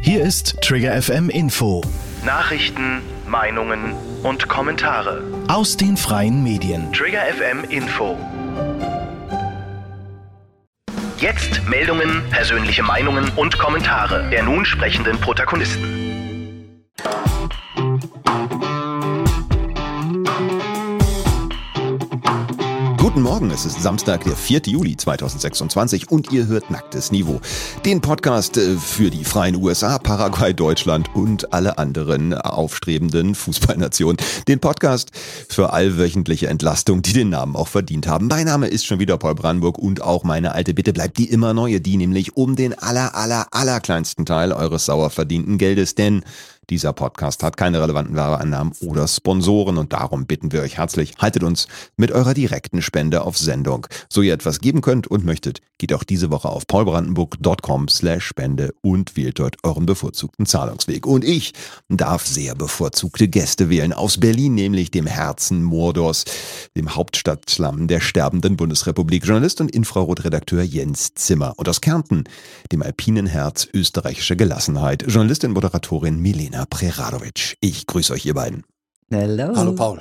Hier ist Trigger FM Info. Nachrichten, Meinungen und Kommentare aus den freien Medien. Trigger FM Info. Jetzt Meldungen, persönliche Meinungen und Kommentare der nun sprechenden Protagonisten. Guten Morgen, es ist Samstag, der 4. Juli 2026 und ihr hört Nacktes Niveau. Den Podcast für die freien USA, Paraguay, Deutschland und alle anderen aufstrebenden Fußballnationen. Den Podcast für allwöchentliche Entlastung, die den Namen auch verdient haben. Mein Name ist schon wieder Paul Brandenburg und auch meine alte Bitte bleibt die immer neue, die nämlich um den allerkleinsten Teil eures sauer verdienten Geldes, denn dieser Podcast hat keine relevanten Werbeeinnahmen oder Sponsoren und darum bitten wir euch herzlich, haltet uns mit eurer direkten Spende auf Sendung. So ihr etwas geben könnt und möchtet, geht auch diese Woche auf paulbrandenburg.com/Spende und wählt dort euren bevorzugten Zahlungsweg. Und ich darf sehr bevorzugte Gäste wählen. Aus Berlin, nämlich dem Herzen Mordors, dem Hauptstadtslamm der sterbenden Bundesrepublik, Journalist und Infrarotredakteur Jens Zimmer. Und aus Kärnten, dem alpinen Herz österreichischer Gelassenheit, Journalistin und Moderatorin Milena Preradovic. Ich grüße euch, ihr beiden. Hello. Hallo Paul.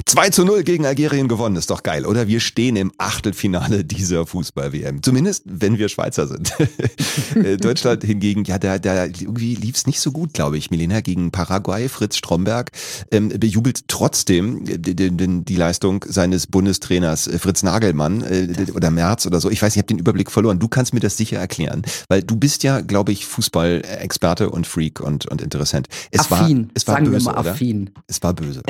2:0 gegen Algerien gewonnen, ist doch geil, oder? Wir stehen im Achtelfinale dieser Fußball-WM. Zumindest, wenn wir Schweizer sind. Deutschland hingegen, ja, da irgendwie lief's nicht so gut, glaube ich. Milena gegen Paraguay, Fritz Stromberg bejubelt trotzdem die Leistung seines Bundestrainers Fritz Nagelmann oder Merz oder so. Ich weiß, ich habe den Überblick verloren. Du kannst mir das sicher erklären, weil du bist ja, glaube ich, Fußball-Experte und Freak und Interessent. Es war sagen böse, wir mal affin. Oder? Es war böse.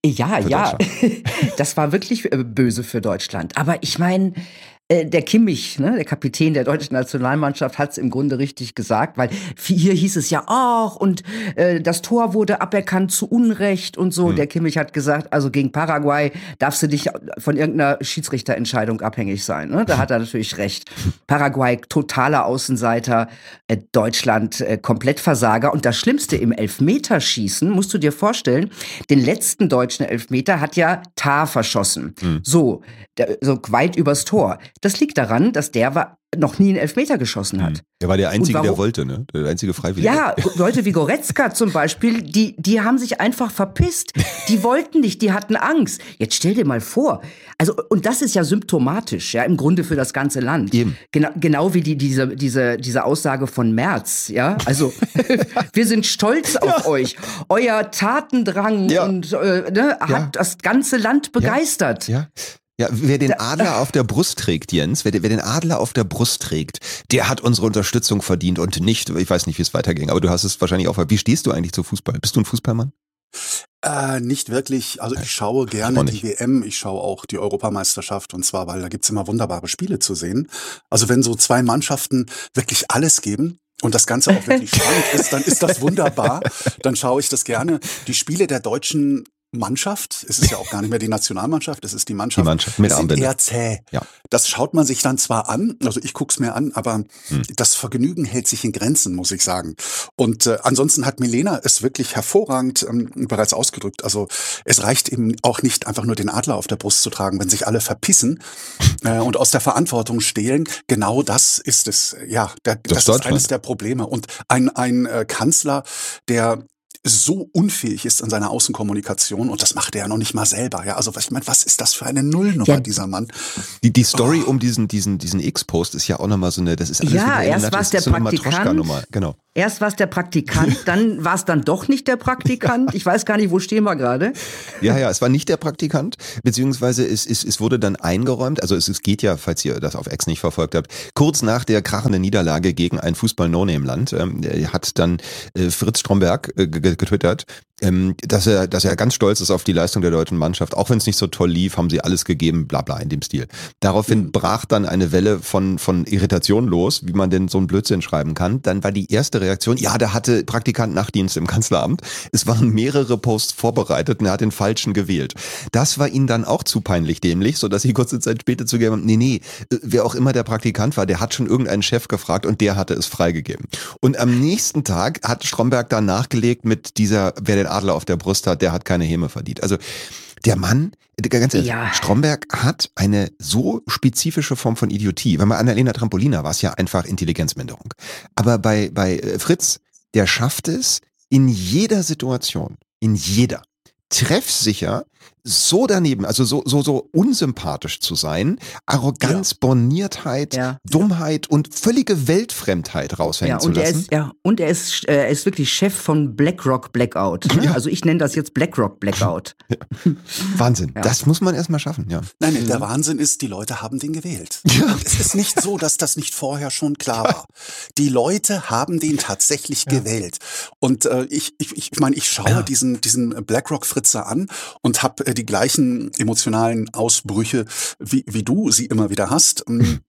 Ja. Das war wirklich böse für Deutschland. Aber ich meine, der Kimmich, ne, der Kapitän der deutschen Nationalmannschaft, hat es im Grunde richtig gesagt, weil hier hieß es ja auch und das Tor wurde aberkannt zu Unrecht und so. Der Kimmich hat gesagt, also gegen Paraguay darfst du nicht von irgendeiner Schiedsrichterentscheidung abhängig sein. Ne? Da hat er natürlich recht. Paraguay totaler Außenseiter, Deutschland komplett Versager. Und das Schlimmste im Elfmeterschießen, musst du dir vorstellen, den letzten deutschen Elfmeter hat ja Tah verschossen. So weit übers Tor. Das liegt daran, dass der noch nie einen Elfmeter geschossen hat. Er war der Einzige, der wollte, ne? Der einzige Freiwillige. Ja, Leute wie Goretzka zum Beispiel, die haben sich einfach verpisst. Die wollten nicht, die hatten Angst. Jetzt stell dir mal vor. Also, und das ist ja symptomatisch, ja, im Grunde für das ganze Land. Eben. Genau wie diese Aussage von Merz, ja. Also, wir sind stolz auf euch. Euer Tatendrang und hat das ganze Land begeistert. Ja, wer den Adler auf der Brust trägt, Jens, wer den Adler auf der Brust trägt, der hat unsere Unterstützung verdient und nicht, ich weiß nicht, wie es weiterging, aber du hast es wahrscheinlich auch. Wie stehst du eigentlich zu Fußball? Bist du ein Fußballmann? Nicht wirklich. Also ich schaue gerne die WM, ich schaue auch die Europameisterschaft und zwar, weil da gibt's immer wunderbare Spiele zu sehen. Also wenn so zwei Mannschaften wirklich alles geben, und das Ganze auch wirklich spannend ist, dann ist das wunderbar. Dann schaue ich das gerne. Die Spiele der deutschen Mannschaft, es ist ja auch gar nicht mehr die Nationalmannschaft, es ist die Mannschaft mit sind eher zäh. Ja. Das schaut man sich dann zwar an, also ich guck's mir an, aber das Vergnügen hält sich in Grenzen, muss ich sagen. Und ansonsten hat Milena es wirklich hervorragend bereits ausgedrückt. Also es reicht eben auch nicht, einfach nur den Adler auf der Brust zu tragen, wenn sich alle verpissen und aus der Verantwortung stehlen. Genau das ist es. Ja, das ist eines der Probleme. Und ein Kanzler, der so unfähig ist in seiner Außenkommunikation und das macht er ja noch nicht mal selber. Ja, also ich meine, was ist das für eine Nullnummer, dieser Mann? Die Story um diesen X-Post ist ja auch nochmal so eine, das ist alles erst war es der Praktikant. Genau. Erst war es der Praktikant, dann war es dann doch nicht der Praktikant. Ich weiß gar nicht, wo stehen wir gerade? Ja, es war nicht der Praktikant, beziehungsweise es wurde dann eingeräumt, also es geht ja, falls ihr das auf X nicht verfolgt habt, kurz nach der krachenden Niederlage gegen ein Fußball-No-Name-Land hat dann Fritz Stromberg getwittert, dass er ganz stolz ist auf die Leistung der deutschen Mannschaft, auch wenn es nicht so toll lief, haben sie alles gegeben, bla bla in dem Stil. Daraufhin brach dann eine Welle von Irritation los, wie man denn so einen Blödsinn schreiben kann. Dann war die erste Reaktion, ja, der hatte Praktikant Nachtdienst im Kanzleramt. Es waren mehrere Posts vorbereitet und er hat den falschen gewählt. Das war ihnen dann auch zu peinlich dämlich, sodass sie kurze Zeit später zugegeben haben, nee, wer auch immer der Praktikant war, der hat schon irgendeinen Chef gefragt und der hatte es freigegeben. Und am nächsten Tag hat Stromberg dann nachgelegt mit wer den Adler auf der Brust hat, der hat keine Häme verdient. Also der Mann, ganz ehrlich, Stromberg hat eine so spezifische Form von Idiotie. Weil bei Annalena Trampolina war es ja einfach Intelligenzminderung. Aber bei Fritz der schafft es in jeder Situation, treffsicher, so daneben, also so unsympathisch zu sein, Arroganz, Borniertheit, Dummheit und völlige Weltfremdheit raushängen zu lassen. Und er ist wirklich Chef von BlackRock Blackout. Ne? Ja. Also ich nenne das jetzt BlackRock Blackout. Ja. Wahnsinn, das muss man erstmal schaffen. Ja. Nein, der Wahnsinn ist, die Leute haben den gewählt. Ja. Es ist nicht so, dass das nicht vorher schon klar war. Die Leute haben den tatsächlich gewählt. Und ich meine, ich schaue diesen BlackRock-Fritzer an und habe die gleichen emotionalen Ausbrüche, wie du sie immer wieder hast.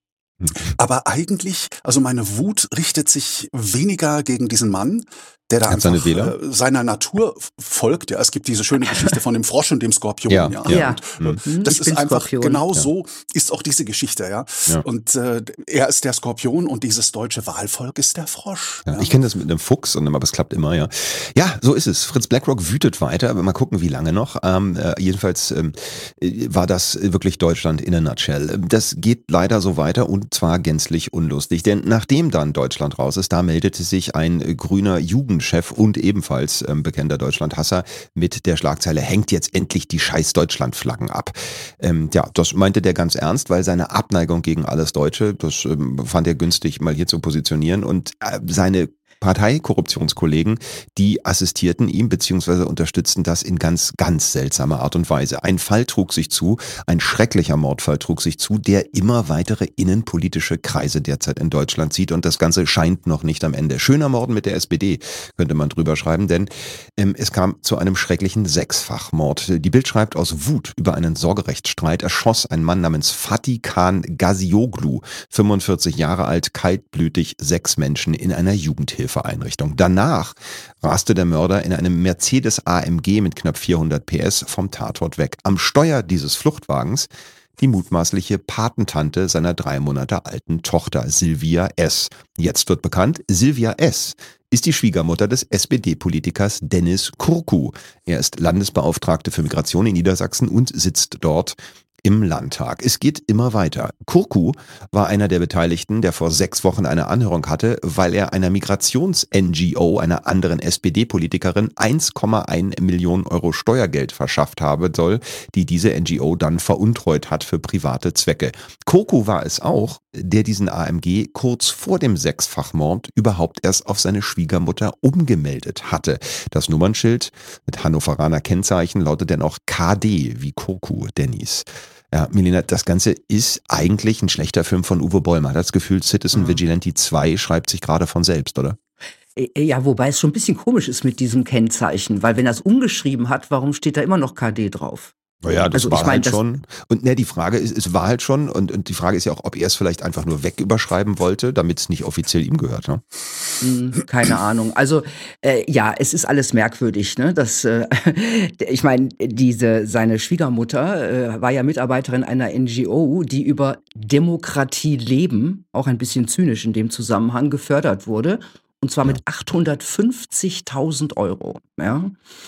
Aber eigentlich, also meine Wut richtet sich weniger gegen diesen Mann, der da einfach seiner Natur folgt. Ja, es gibt diese schöne Geschichte von dem Frosch und dem Skorpion. Und, das ist einfach Skorpion. Genau so ist auch diese Geschichte. Ja. Und er ist der Skorpion und dieses deutsche Wahlvolk ist der Frosch. Ja. Ich kenne das mit einem Fuchs, aber es klappt immer. Ja, so ist es. Fritz BlackRock wütet weiter, aber mal gucken, wie lange noch. Jedenfalls war das wirklich Deutschland in a nutshell. Das geht leider so weiter und zwar gänzlich unlustig. Denn nachdem dann Deutschland raus ist, da meldete sich ein grüner Jugendchef und ebenfalls bekannter Deutschlandhasser mit der Schlagzeile: hängt jetzt endlich die scheiß Deutschlandflaggen ab. Das meinte der ganz ernst, weil seine Abneigung gegen alles Deutsche, das fand er günstig, mal hier zu positionieren, und seine Parteikorruptionskollegen, die assistierten ihm bzw. unterstützten das in ganz, ganz seltsamer Art und Weise. Ein Fall trug sich zu, ein schrecklicher Mordfall trug sich zu, der immer weitere innenpolitische Kreise derzeit in Deutschland zieht, und das Ganze scheint noch nicht am Ende. Schöner Morden mit der SPD, könnte man drüber schreiben, denn es kam zu einem schrecklichen Sechsfachmord. Die Bild schreibt: aus Wut über einen Sorgerechtsstreit erschoss ein Mann namens Fatih Khan Gazioglu, 45 Jahre alt, kaltblütig 6 Menschen in einer Jugendhilfe. Einrichtung. Danach raste der Mörder in einem Mercedes AMG mit knapp 400 PS vom Tatort weg. Am Steuer dieses Fluchtwagens die mutmaßliche Patentante seiner 3 Monate alten Tochter, Silvia S. Jetzt wird bekannt, Silvia S. ist die Schwiegermutter des SPD-Politikers Dennis Kurku. Er ist Landesbeauftragte für Migration in Niedersachsen und sitzt dort im Landtag. Es geht immer weiter. Kurku war einer der Beteiligten, der vor 6 Wochen eine Anhörung hatte, weil er einer Migrations-NGO, einer anderen SPD-Politikerin, 1,1 Millionen Euro Steuergeld verschafft haben soll, die diese NGO dann veruntreut hat für private Zwecke. Kurku war es auch, der diesen AMG kurz vor dem Sechsfachmord überhaupt erst auf seine Schwiegermutter umgemeldet hatte. Das Nummernschild mit Hannoveraner Kennzeichen lautet dann auch KD wie Kurku, Dennis. Ja, Milena, das Ganze ist eigentlich ein schlechter Film von Uwe Boll. Man hat das Gefühl, Citizen Vigilante 2 schreibt sich gerade von selbst, oder? Ja, wobei es schon ein bisschen komisch ist mit diesem Kennzeichen, weil wenn er es umgeschrieben hat, warum steht da immer noch KD drauf? Ja, das war halt schon. Und die Frage ist, es war halt schon, und die Frage ist ja auch, ob er es vielleicht einfach nur wegüberschreiben wollte, damit es nicht offiziell ihm gehört, ne? Keine Ahnung. Also es ist alles merkwürdig, ne? Ich meine, seine Schwiegermutter war ja Mitarbeiterin einer NGO, die über Demokratie leben, auch ein bisschen zynisch in dem Zusammenhang, gefördert wurde. Und zwar mit 850.000 Euro. Ja,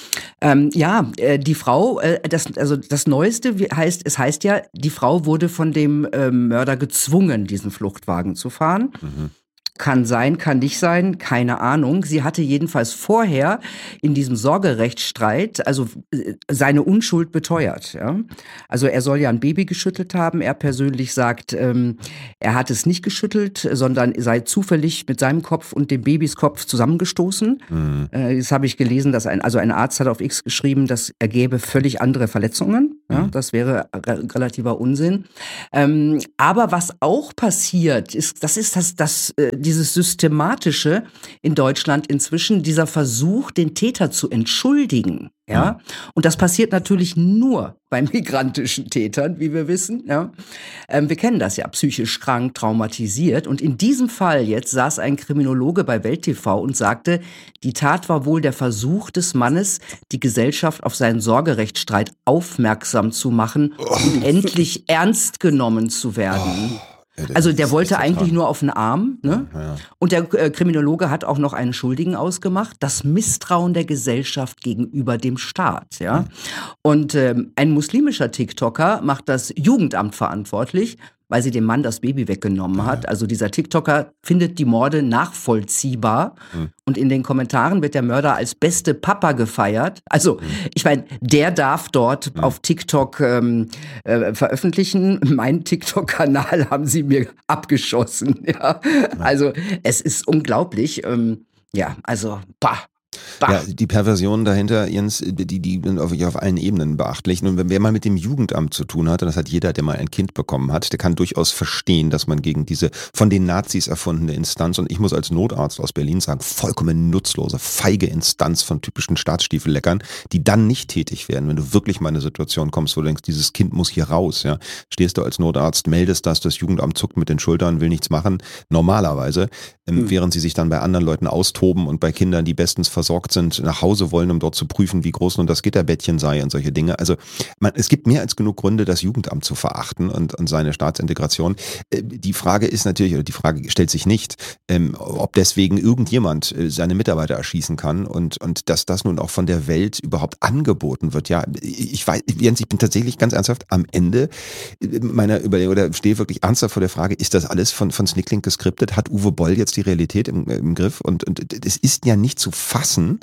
die Frau, das Neueste heißt ja, die Frau wurde von dem Mörder gezwungen, diesen Fluchtwagen zu fahren. Kann sein, kann nicht sein, keine Ahnung. Sie hatte jedenfalls vorher in diesem Sorgerechtsstreit seine Unschuld beteuert. Ja? Also er soll ja ein Baby geschüttelt haben. Er persönlich sagt, er hat es nicht geschüttelt, sondern sei zufällig mit seinem Kopf und dem Babys Kopf zusammengestoßen. Das habe ich gelesen, dass ein Arzt hat auf X geschrieben, das ergäbe völlig andere Verletzungen. Ja? Das wäre relativer Unsinn. Aber was auch passiert, ist dieses Systematische in Deutschland inzwischen, dieser Versuch, den Täter zu entschuldigen. Ja? Und das passiert natürlich nur bei migrantischen Tätern, wie wir wissen. Ja? Wir kennen das ja, psychisch krank, traumatisiert. Und in diesem Fall jetzt saß ein Kriminologe bei Welt TV und sagte, die Tat war wohl der Versuch des Mannes, die Gesellschaft auf seinen Sorgerechtsstreit aufmerksam zu machen und endlich ernst genommen zu werden. Also der wollte eigentlich nur auf den Arm, ne? Ja. Und der Kriminologe hat auch noch einen Schuldigen ausgemacht, das Misstrauen der Gesellschaft gegenüber dem Staat, ja. Und ein muslimischer TikToker macht das Jugendamt verantwortlich, weil sie dem Mann das Baby weggenommen hat. Also dieser TikToker findet die Morde nachvollziehbar und in den Kommentaren wird der Mörder als beste Papa gefeiert. Also ich meine, der darf dort auf TikTok veröffentlichen. Mein TikTok-Kanal haben sie mir abgeschossen. Ja. Also es ist unglaublich. Ja, die Perversion dahinter, Jens, die sind auf allen Ebenen beachtlich. Und wer mal mit dem Jugendamt zu tun hat, und das hat jeder, der mal ein Kind bekommen hat, der kann durchaus verstehen, dass man gegen diese von den Nazis erfundene Instanz, und ich muss als Notarzt aus Berlin sagen, vollkommen nutzlose, feige Instanz von typischen Staatsstiefelleckern, die dann nicht tätig werden, wenn du wirklich mal in eine Situation kommst, wo du denkst, dieses Kind muss hier raus. Ja, stehst du als Notarzt, meldest das Jugendamt zuckt mit den Schultern, will nichts machen, normalerweise, während sie sich dann bei anderen Leuten austoben und bei Kindern, die bestens versorgt sind, nach Hause wollen, um dort zu prüfen, wie groß nun das Gitterbettchen sei und solche Dinge. Also es gibt mehr als genug Gründe, das Jugendamt zu verachten und seine Staatsintegration. Die Frage ist natürlich, oder die Frage stellt sich nicht, ob deswegen irgendjemand seine Mitarbeiter erschießen kann und dass das nun auch von der Welt überhaupt angeboten wird. Ja, ich weiß, Jens, ich bin tatsächlich ganz ernsthaft am Ende meiner Überlegung oder stehe wirklich ernsthaft vor der Frage, ist das alles von Snickling geskriptet? Hat Uwe Boll jetzt die Realität im Griff? Und es ist ja nicht zu fassen,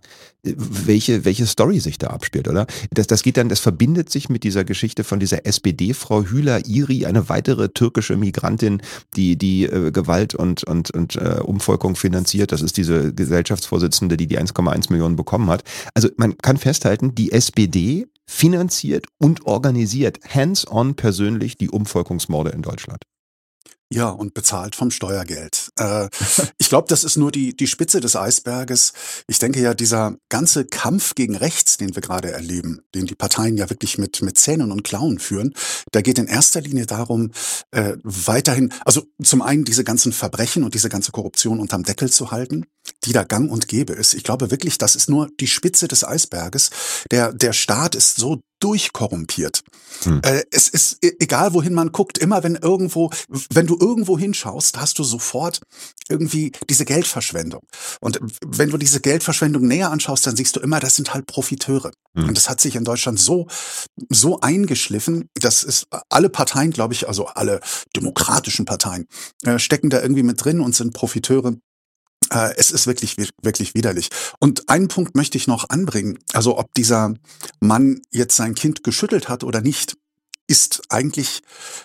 welche Story sich da abspielt, oder? Das geht dann, das verbindet sich mit dieser Geschichte von dieser SPD-Frau Hüla Iri, eine weitere türkische Migrantin, die Gewalt und Umvolkung finanziert. Das ist diese Gesellschaftsvorsitzende, die 1,1 Millionen bekommen hat. Also man kann festhalten, die SPD finanziert und organisiert hands-on persönlich die Umvolkungsmorde in Deutschland. Ja, und bezahlt vom Steuergeld. Ich glaube, das ist nur die Spitze des Eisberges. Ich denke ja, dieser ganze Kampf gegen rechts, den wir gerade erleben, den die Parteien ja wirklich mit Zähnen und Klauen führen, da geht in erster Linie darum, weiterhin, also zum einen diese ganzen Verbrechen und diese ganze Korruption unterm Deckel zu halten, die da gang und gäbe ist. Ich glaube wirklich, das ist nur die Spitze des Eisberges. Der Staat ist so durchkorrumpiert. Es ist egal, wohin man guckt, immer wenn du irgendwo hinschaust, hast du sofort irgendwie diese Geldverschwendung. Und wenn du diese Geldverschwendung näher anschaust, dann siehst du immer, das sind halt Profiteure. Und das hat sich in Deutschland so eingeschliffen, dass es alle Parteien, glaube ich, also alle demokratischen Parteien, stecken da irgendwie mit drin und sind Profiteure. Es ist wirklich, wirklich widerlich. Und einen Punkt möchte ich noch anbringen. Also ob dieser Mann jetzt sein Kind geschüttelt hat oder nicht, ist eigentlich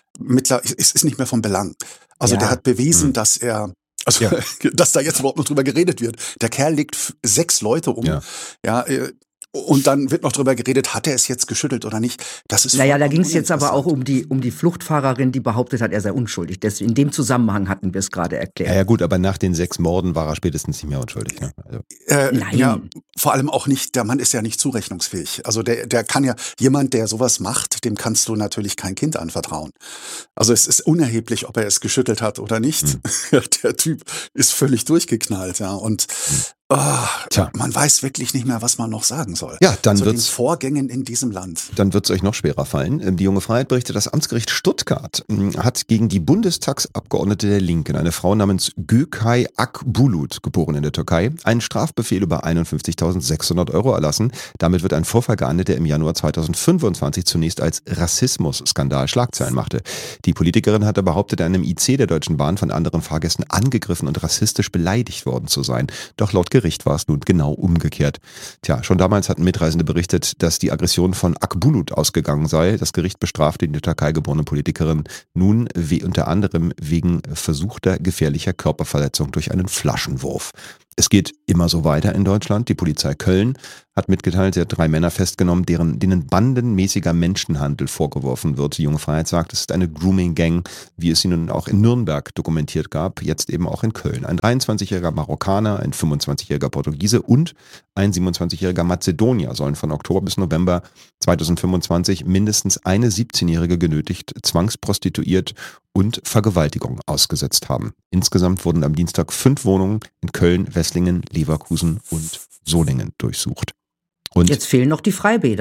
ist nicht mehr von Belang. Also der hat bewiesen, dass dass da jetzt überhaupt noch drüber geredet wird. Der Kerl legt 6 Leute um. Ja, und dann wird noch drüber geredet, hat er es jetzt geschüttelt oder nicht. Das ist da ging es jetzt aber auch um die Fluchtfahrerin, die behauptet hat, er sei unschuldig. In dem Zusammenhang hatten wir es gerade erklärt. Ja gut, aber nach den 6 Morden war er spätestens nicht mehr unschuldig. Ne? Also. Nein. Ja, vor allem auch nicht, der Mann ist ja nicht zurechnungsfähig. Also der kann ja, jemand, der sowas macht, dem kannst du natürlich kein Kind anvertrauen. Also es ist unerheblich, ob er es geschüttelt hat oder nicht. Der Typ ist völlig durchgeknallt, ja. Und man weiß wirklich nicht mehr, was man noch sagen soll. Ja, dann den Vorgängen in diesem Land. Dann wird es euch noch schwerer fallen. Die Junge Freiheit berichtet, das Amtsgericht Stuttgart hat gegen die Bundestagsabgeordnete der Linken, eine Frau namens Gökay Akbulut, geboren in der Türkei, einen Strafbefehl über 51.600 € erlassen. Damit wird ein Vorfall geahndet, der im Januar 2025 zunächst als Rassismus-Skandal Schlagzeilen machte. Die Politikerin hatte behauptet, einem IC der Deutschen Bahn von anderen Fahrgästen angegriffen und rassistisch beleidigt worden zu sein. Doch laut Gericht war es nun genau umgekehrt. Tja, schon damals hatten Mitreisende berichtet, dass die Aggression von Akbulut ausgegangen sei. Das Gericht bestrafte die in der Türkei geborene Politikerin nun unter anderem wegen versuchter gefährlicher Körperverletzung durch einen Flaschenwurf. Es geht immer so weiter in Deutschland. Die Polizei Köln hat mitgeteilt, sie hat 3 Männer festgenommen, denen bandenmäßiger Menschenhandel vorgeworfen wird. Die Junge Freiheit sagt, es ist eine Grooming-Gang, wie es sie nun auch in Nürnberg dokumentiert gab, jetzt eben auch in Köln. Ein 23-jähriger Marokkaner, ein 25-jähriger Portugiese und ein 27-jähriger Mazedonier sollen von Oktober bis November 2025 mindestens eine 17-Jährige genötigt, zwangsprostituiert und Vergewaltigung ausgesetzt haben. Insgesamt wurden am Dienstag 5 Wohnungen in Köln, Wesslingen, Leverkusen und Solingen durchsucht. Und jetzt fehlen noch die Freibäder, ne?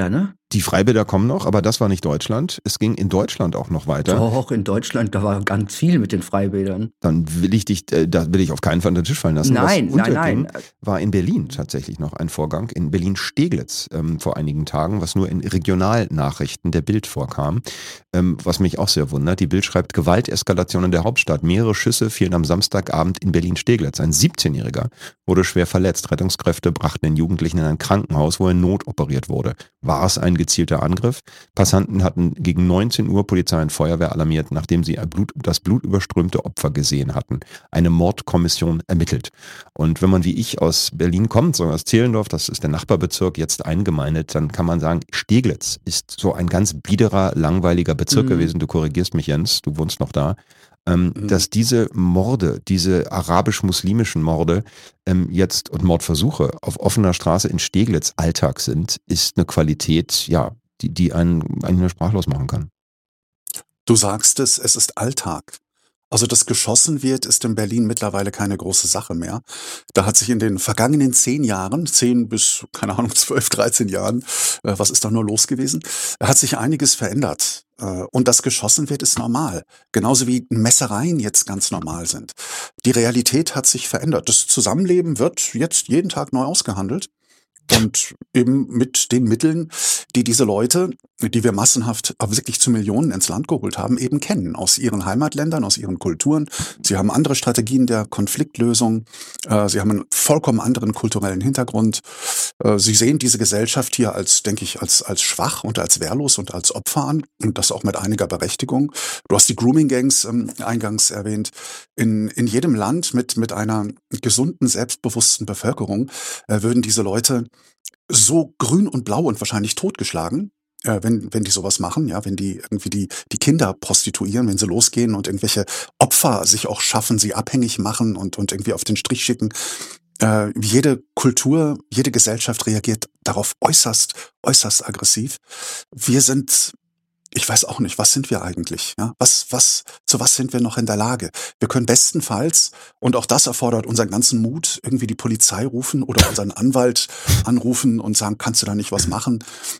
Die Freibäder kommen noch, aber das war nicht Deutschland. Es ging in Deutschland auch noch weiter. Doch, in Deutschland, da war ganz viel mit den Freibädern. Dann will ich auf keinen Fall unter den Tisch fallen lassen. Nein. War in Berlin tatsächlich noch ein Vorgang, in Berlin-Steglitz vor einigen Tagen, was nur in Regionalnachrichten der Bild vorkam, was mich auch sehr wundert. Die Bild schreibt, Gewalteskalation in der Hauptstadt. Mehrere Schüsse fielen am Samstagabend in Berlin-Steglitz. Ein 17-Jähriger wurde schwer verletzt. Rettungskräfte brachten den Jugendlichen in ein Krankenhaus, wo er notoperiert wurde. War es ein gezielter Angriff? Passanten hatten gegen 19 Uhr Polizei und Feuerwehr alarmiert, nachdem sie das blutüberströmte Opfer gesehen hatten. Eine Mordkommission ermittelt. Und wenn man wie ich aus Berlin kommt, so aus Zehlendorf, das ist der Nachbarbezirk, jetzt eingemeindet, dann kann man sagen, Steglitz ist so ein ganz biederer, langweiliger Bezirk gewesen. Du korrigierst mich, Jens, du wohnst noch da. Dass diese Morde, diese arabisch-muslimischen Morde jetzt und Mordversuche auf offener Straße in Steglitz Alltag sind, ist eine Qualität, ja, die einen nur sprachlos machen kann. Du sagst es ist Alltag. Also, dass geschossen wird, ist in Berlin mittlerweile keine große Sache mehr. Da hat sich in den vergangenen 10 bis, 12, 13 Jahren, was ist da nur los gewesen, hat sich einiges verändert. Und dass geschossen wird, ist normal. Genauso wie Messereien jetzt ganz normal sind. Die Realität hat sich verändert. Das Zusammenleben wird jetzt jeden Tag neu ausgehandelt. Und eben mit den Mitteln, die diese Leute, die wir massenhaft, aber wirklich zu Millionen ins Land geholt haben, eben kennen. Aus ihren Heimatländern, aus ihren Kulturen. Sie haben andere Strategien der Konfliktlösung. Sie haben einen vollkommen anderen kulturellen Hintergrund. Sie sehen diese Gesellschaft hier als, denke ich, als schwach und als wehrlos und als Opfer an. Und das auch mit einiger Berechtigung. Du hast die Grooming-Gangs eingangs erwähnt. In jedem Land mit einer gesunden, selbstbewussten Bevölkerung würden diese Leute so grün und blau und wahrscheinlich totgeschlagen, wenn die sowas machen, ja, wenn die irgendwie die Kinder prostituieren, wenn sie losgehen und irgendwelche Opfer sich auch schaffen, sie abhängig machen und irgendwie auf den Strich schicken. Jede Kultur, jede Gesellschaft reagiert darauf äußerst aggressiv. Wir sind, ich weiß auch nicht, was sind wir eigentlich? Ja? Zu was sind wir noch in der Lage? Wir können bestenfalls, und auch das erfordert unseren ganzen Mut, irgendwie die Polizei rufen oder unseren Anwalt anrufen und sagen, kannst du da nicht was machen?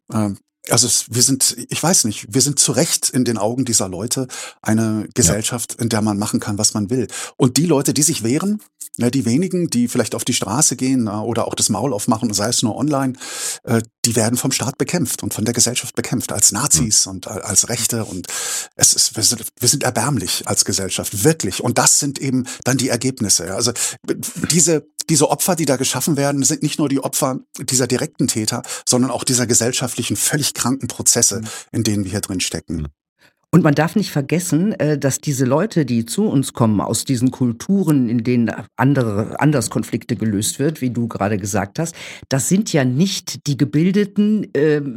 Wir sind zu Recht in den Augen dieser Leute eine Gesellschaft, in der man machen kann, was man will. Und die Leute, die sich wehren, die wenigen, die vielleicht auf die Straße gehen oder auch das Maul aufmachen, sei es nur online, die werden vom Staat bekämpft und von der Gesellschaft bekämpft, als Nazis und als Rechte. Und wir sind erbärmlich als Gesellschaft, wirklich. Und das sind eben dann die Ergebnisse. Also diese Opfer, die da geschaffen werden, sind nicht nur die Opfer dieser direkten Täter, sondern auch dieser gesellschaftlichen, völlig kranken Prozesse, in denen wir hier drin stecken. Und man darf nicht vergessen, dass diese Leute, die zu uns kommen, aus diesen Kulturen, in denen anders Konflikte gelöst wird, wie du gerade gesagt hast, das sind ja nicht die Gebildeten,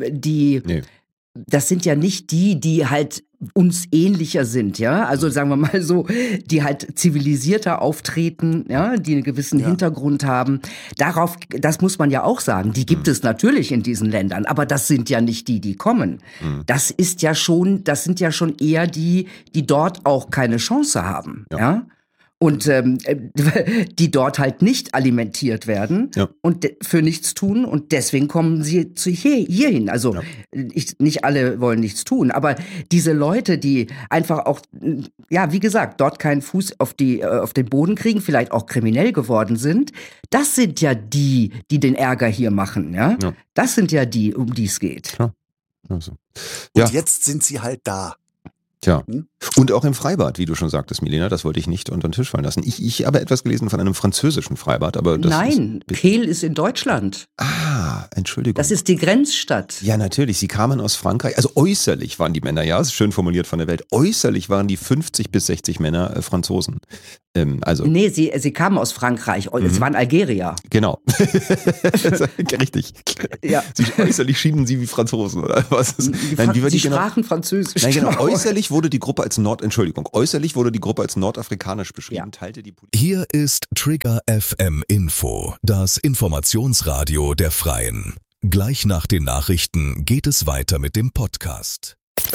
das sind ja nicht die halt uns ähnlicher sind, ja, also sagen wir mal so, die halt zivilisierter auftreten, ja, die einen gewissen Hintergrund haben. Das muss man ja auch sagen, die gibt es natürlich in diesen Ländern, aber das sind ja nicht die kommen. Das sind ja schon eher die dort auch keine Chance haben, ja. Und die dort halt nicht alimentiert werden und für nichts tun und deswegen kommen sie hierhin. Also nicht alle wollen nichts tun, aber diese Leute, die einfach auch, ja, wie gesagt, dort keinen Fuß auf den Boden kriegen, vielleicht auch kriminell geworden sind, das sind ja die den Ärger hier machen. Ja? Das sind ja die, um die es geht. Klar. Also. Und jetzt sind sie halt da. Tja. Und auch im Freibad, wie du schon sagtest, Milena, das wollte ich nicht unter den Tisch fallen lassen. Ich habe etwas gelesen von einem französischen Freibad, aber das Nein, Kehl ist in Deutschland. Ah, Entschuldigung. Das ist die Grenzstadt. Ja, natürlich. Sie kamen aus Frankreich. Also äußerlich waren die Männer, ja, ist schön formuliert von der Welt. Äußerlich waren die 50 bis 60 Männer Franzosen. Nee, sie kamen aus Frankreich. Es waren Algerier. Genau. Richtig. Ja. Äußerlich schienen sie wie Franzosen, oder was? Sie sprachen Französisch. Nein, genau. Äußerlich wurde die Gruppe als nordafrikanisch beschrieben. Ja. Teilte die Hier ist Trigger FM Info, das Informationsradio der Freien. Gleich nach den Nachrichten geht es weiter mit dem Podcast.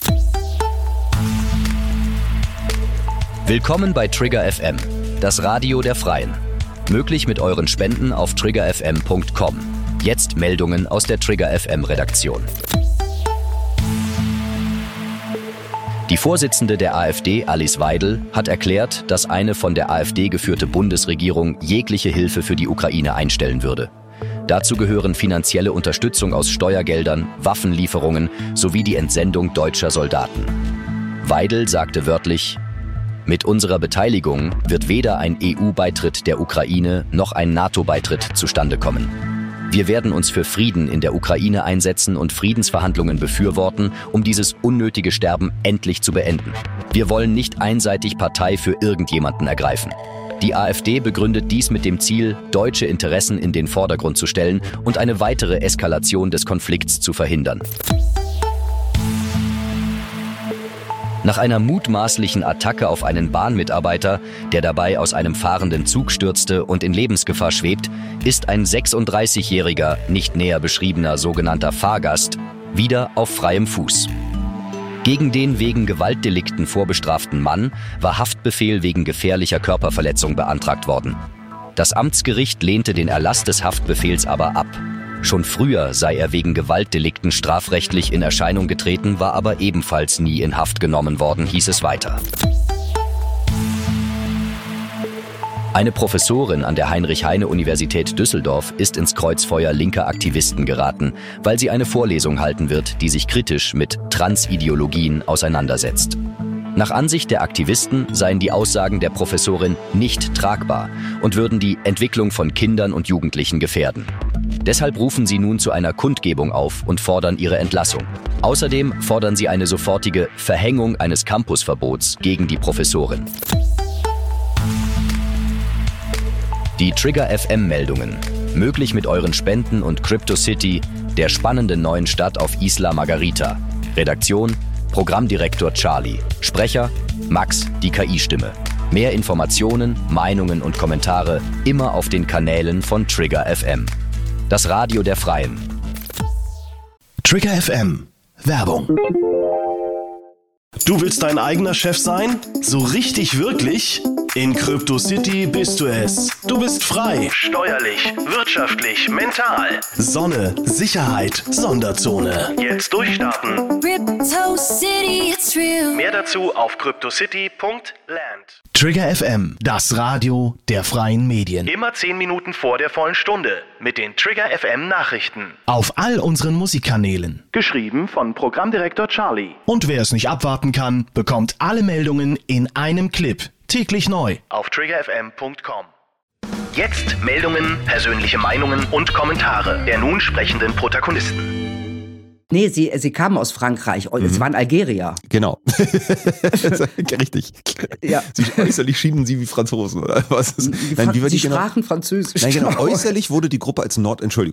Willkommen bei Trigger FM, das Radio der Freien. Möglich mit euren Spenden auf triggerfm.com. Jetzt Meldungen aus der Trigger FM Redaktion. Die Vorsitzende der AfD, Alice Weidel, hat erklärt, dass eine von der AfD geführte Bundesregierung jegliche Hilfe für die Ukraine einstellen würde. Dazu gehören finanzielle Unterstützung aus Steuergeldern, Waffenlieferungen sowie die Entsendung deutscher Soldaten. Weidel sagte wörtlich: Mit unserer Beteiligung wird weder ein EU-Beitritt der Ukraine noch ein NATO-Beitritt zustande kommen. Wir werden uns für Frieden in der Ukraine einsetzen und Friedensverhandlungen befürworten, um dieses unnötige Sterben endlich zu beenden. Wir wollen nicht einseitig Partei für irgendjemanden ergreifen. Die AfD begründet dies mit dem Ziel, deutsche Interessen in den Vordergrund zu stellen und eine weitere Eskalation des Konflikts zu verhindern. Nach einer mutmaßlichen Attacke auf einen Bahnmitarbeiter, der dabei aus einem fahrenden Zug stürzte und in Lebensgefahr schwebt, ist ein 36-jähriger, nicht näher beschriebener sogenannter Fahrgast wieder auf freiem Fuß. Gegen den wegen Gewaltdelikten vorbestraften Mann war Haftbefehl wegen gefährlicher Körperverletzung beantragt worden. Das Amtsgericht lehnte den Erlass des Haftbefehls aber ab. Schon früher sei er wegen Gewaltdelikten strafrechtlich in Erscheinung getreten, war aber ebenfalls nie in Haft genommen worden, hieß es weiter. Eine Professorin an der Heinrich-Heine-Universität Düsseldorf ist ins Kreuzfeuer linker Aktivisten geraten, weil sie eine Vorlesung halten wird, die sich kritisch mit Transideologien auseinandersetzt. Nach Ansicht der Aktivisten seien die Aussagen der Professorin nicht tragbar und würden die Entwicklung von Kindern und Jugendlichen gefährden. Deshalb rufen sie nun zu einer Kundgebung auf und fordern ihre Entlassung. Außerdem fordern sie eine sofortige Verhängung eines Campusverbots gegen die Professorin. Die Trigger FM-Meldungen. Möglich mit euren Spenden und CryptoCity, der spannenden neuen Stadt auf Isla Margarita. Redaktion: Programmdirektor Charlie. Sprecher: Max, die KI-Stimme. Mehr Informationen, Meinungen und Kommentare immer auf den Kanälen von Trigger FM. Das Radio der Freien. Trigger FM. Werbung. Du willst dein eigener Chef sein? So richtig wirklich? In CryptoCity bist du es. Du bist frei. Steuerlich, wirtschaftlich, mental. Sonne, Sicherheit, Sonderzone. Jetzt durchstarten. CryptoCity, it's real. Mehr dazu auf cryptocity.land. Trigger FM, das Radio der freien Medien. Immer 10 Minuten vor der vollen Stunde mit den Trigger FM Nachrichten. Auf all unseren Musikkanälen. Geschrieben von Programmdirektor Charlie. Und wer es nicht abwarten kann, bekommt alle Meldungen in einem Clip. Täglich neu. Auf triggerfm.com. Jetzt Meldungen, persönliche Meinungen und Kommentare der nun sprechenden Protagonisten. Nee, sie kamen aus Frankreich. Sie waren Algerier. Genau. Richtig. Ja. Äußerlich schienen sie wie Franzosen, oder was? Sie sprachen Französisch. Nein, genau. Äußerlich wurde die Gruppe als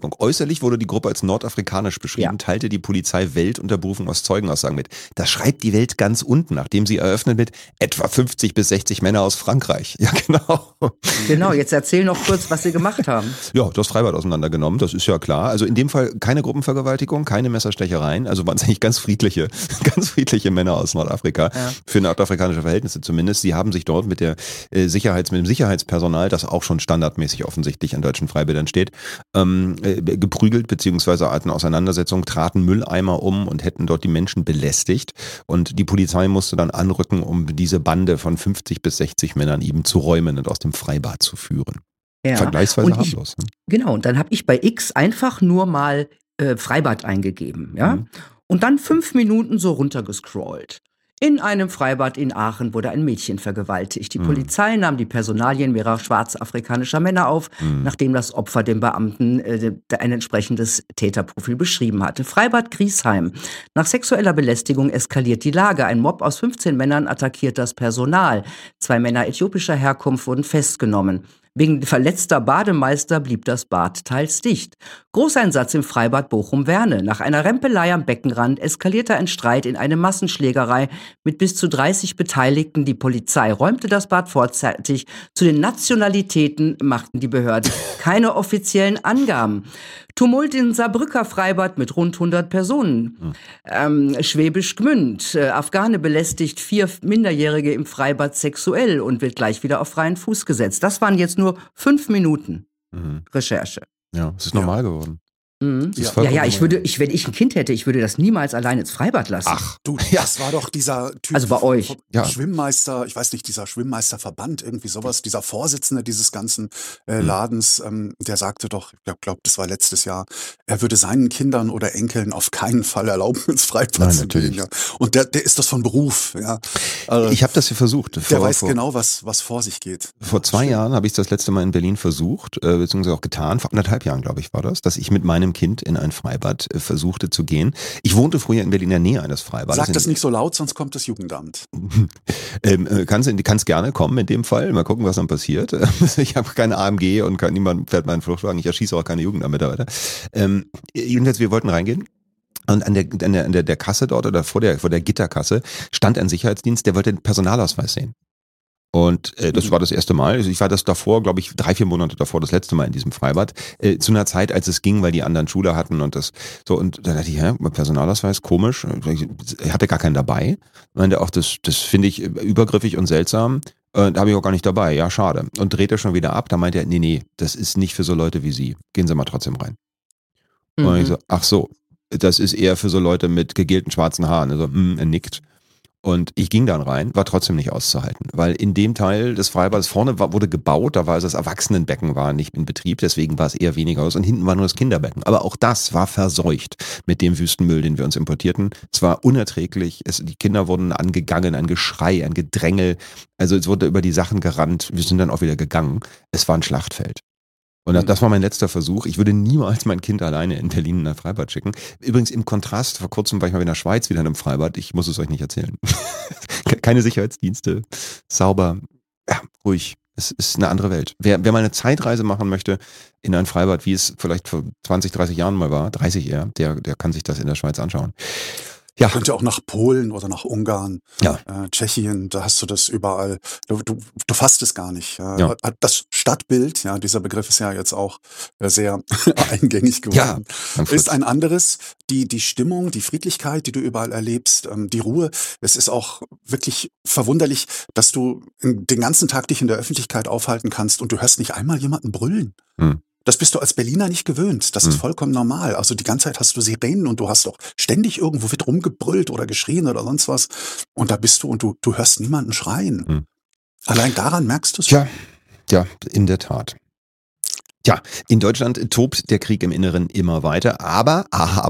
nordafrikanisch beschrieben, teilte die Polizei Welt unter Berufung aus Zeugenaussagen mit. Das schreibt die Welt ganz unten, nachdem sie eröffnet mit etwa 50 bis 60 Männer aus Frankreich. Ja, genau. Genau, jetzt erzähl noch kurz, was sie gemacht haben. Ja, das Freibad auseinandergenommen, das ist ja klar. Also in dem Fall keine Gruppenvergewaltigung, keine Messerstechereien, also waren es eigentlich ganz friedliche Männer aus Nordafrika, für nordafrikanische Verhältnisse zumindest. Sie haben sich dort mit dem Sicherheitspersonal, das auch schon standardmäßig offensichtlich an deutschen Freibädern steht, geprügelt, beziehungsweise hatten Auseinandersetzungen, traten Mülleimer um und hätten dort die Menschen belästigt. Und die Polizei musste dann anrücken, um diese Bande von 50 bis 60 Männern eben zu räumen und aus dem Freibad zu führen. Ja. Vergleichsweise harmlos. Genau, und dann habe ich bei X einfach nur mal Freibad eingegeben, ja, und dann 5 Minuten so runtergescrollt. In einem Freibad in Aachen wurde ein Mädchen vergewaltigt. Die Polizei nahm die Personalien mehrerer schwarzafrikanischer Männer auf, nachdem das Opfer dem Beamten ein entsprechendes Täterprofil beschrieben hatte. Freibad Griesheim. Nach sexueller Belästigung eskaliert die Lage. Ein Mob aus 15 Männern attackiert das Personal. 2 Männer äthiopischer Herkunft wurden festgenommen. Wegen verletzter Bademeister blieb das Bad teils dicht. Großeinsatz im Freibad Bochum-Werne. Nach einer Rempelei am Beckenrand eskalierte ein Streit in eine Massenschlägerei mit bis zu 30 Beteiligten. Die Polizei räumte das Bad vorzeitig. Zu den Nationalitäten machten die Behörden keine offiziellen Angaben. Tumult in Saarbrücker Freibad mit rund 100 Personen. Schwäbisch Gmünd. Afghane belästigt 4 Minderjährige im Freibad sexuell und wird gleich wieder auf freien Fuß gesetzt. Das waren jetzt nur 5 Minuten Recherche. Ja, es ist normal geworden. Mhm. Ja, wenn ich ein Kind hätte, ich würde das niemals allein ins Freibad lassen. Ach, Du, das war doch dieser Typ. Also bei euch. Ja. Schwimmmeister, ich weiß nicht, dieser Schwimmmeisterverband, irgendwie sowas, dieser Vorsitzende dieses ganzen Ladens, der sagte doch, ich glaube, das war letztes Jahr, er würde seinen Kindern oder Enkeln auf keinen Fall erlauben, ins Freibad Nein, zu gehen. natürlich. Ja. Und der ist das von Beruf. Ja. Ich habe das hier versucht. Der weiß genau, was vor sich geht. Vor 2 Jahren habe ich das letzte Mal in Berlin versucht, beziehungsweise auch getan. Vor 1,5 Jahren, glaube ich, war das, dass ich mit meinem Kind in ein Freibad versuchte zu gehen. Ich wohnte früher in Berlin in der Nähe eines Freibads. Sag das nicht so laut, sonst kommt das Jugendamt. Kannst gerne kommen in dem Fall. Mal gucken, was dann passiert. Ich habe keine AMG und niemand fährt meinen Fluchtwagen. Ich erschieße auch keine Jugendamtmitarbeiter. Jedenfalls, wir wollten reingehen. Und an der Kasse dort oder vor der Gitterkasse stand ein Sicherheitsdienst, der wollte den Personalausweis sehen. Und das war das erste Mal. Also ich war das davor, glaube ich, 3-4 Monate davor, das letzte Mal in diesem Freibad. Zu einer Zeit, als es ging, weil die anderen Schule hatten und das so. Und dann dachte ich, Personalausweis, komisch. Ich hatte gar keinen dabei. Meinte auch, das finde ich übergriffig und seltsam. Da habe ich auch gar nicht dabei. Ja, schade. Und drehte schon wieder ab. Da meinte er, nee, das ist nicht für so Leute wie Sie. Gehen Sie mal trotzdem rein. Und ich so, ach so, das ist eher für so Leute mit gegelten schwarzen Haaren. Also, er nickt. Und ich ging dann rein, war trotzdem nicht auszuhalten, weil in dem Teil des Freibads vorne wurde gebaut, da war also das Erwachsenenbecken war nicht in Betrieb, deswegen war es eher weniger aus und hinten war nur das Kinderbecken. Aber auch das war verseucht mit dem Wüstenmüll, den wir uns importierten. Es war unerträglich, die Kinder wurden angegangen, ein Geschrei, ein Gedrängel, also es wurde über die Sachen gerannt, wir sind dann auch wieder gegangen. Es war ein Schlachtfeld. Und das war mein letzter Versuch. Ich würde niemals mein Kind alleine in Berlin in ein Freibad schicken. Übrigens im Kontrast, vor kurzem war ich mal in der Schweiz wieder in einem Freibad. Ich muss es euch nicht erzählen. Keine Sicherheitsdienste, sauber, ja, ruhig. Es ist eine andere Welt. Wer mal eine Zeitreise machen möchte in ein Freibad, wie es vielleicht vor 20, 30 Jahren mal war, 30 eher, der kann sich das in der Schweiz anschauen. Ja. Könnte auch nach Polen oder nach Ungarn, ja. Tschechien, da hast du das überall. Du fasst es gar nicht. Ja. Das Stadtbild, ja, dieser Begriff ist ja jetzt auch sehr eingängig geworden, ist ein anderes. Die Stimmung, die Friedlichkeit, die du überall erlebst, die Ruhe. Es ist auch wirklich verwunderlich, dass du den ganzen Tag dich in der Öffentlichkeit aufhalten kannst und du hörst nicht einmal jemanden brüllen. Das bist du als Berliner nicht gewöhnt. Das ist vollkommen normal. Also die ganze Zeit hast du Sirenen und du hast auch ständig irgendwo wird rumgebrüllt oder geschrien oder sonst was. Und da bist du und du hörst niemanden schreien. Allein daran merkst du es. Ja, in der Tat. Tja, in Deutschland tobt der Krieg im Inneren immer weiter, aber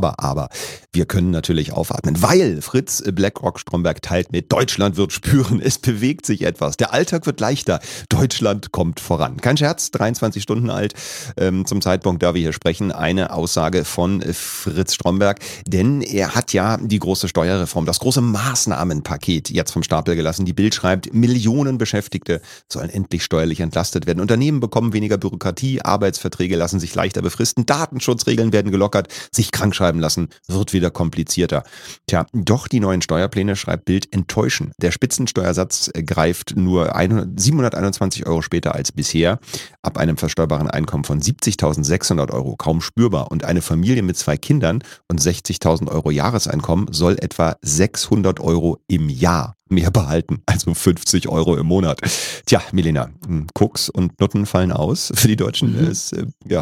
wir können natürlich aufatmen, weil Fritz BlackRock Stromberg teilt mit, Deutschland wird spüren, es bewegt sich etwas, der Alltag wird leichter, Deutschland kommt voran. Kein Scherz, 23 Stunden alt zum Zeitpunkt, da wir hier sprechen, eine Aussage von Fritz Stromberg, denn er hat ja die große Steuerreform, das große Maßnahmenpaket jetzt vom Stapel gelassen. Die Bild schreibt, Millionen Beschäftigte sollen endlich steuerlich entlastet werden. Unternehmen bekommen weniger Bürokratie, Arbeitsverträge lassen sich leichter befristen, Datenschutzregeln werden gelockert, sich krankschreiben lassen wird wieder komplizierter. Tja, doch die neuen Steuerpläne, schreibt Bild, enttäuschen. Der Spitzensteuersatz greift nur 721 € später als bisher, ab einem versteuerbaren Einkommen von 70.600 € kaum spürbar. Und eine Familie mit 2 Kindern und 60.000 € Jahreseinkommen soll etwa 600 € im Jahr mehr behalten, also 50 € im Monat. Tja, Milena, Koks und Nutten fallen aus für die Deutschen. Es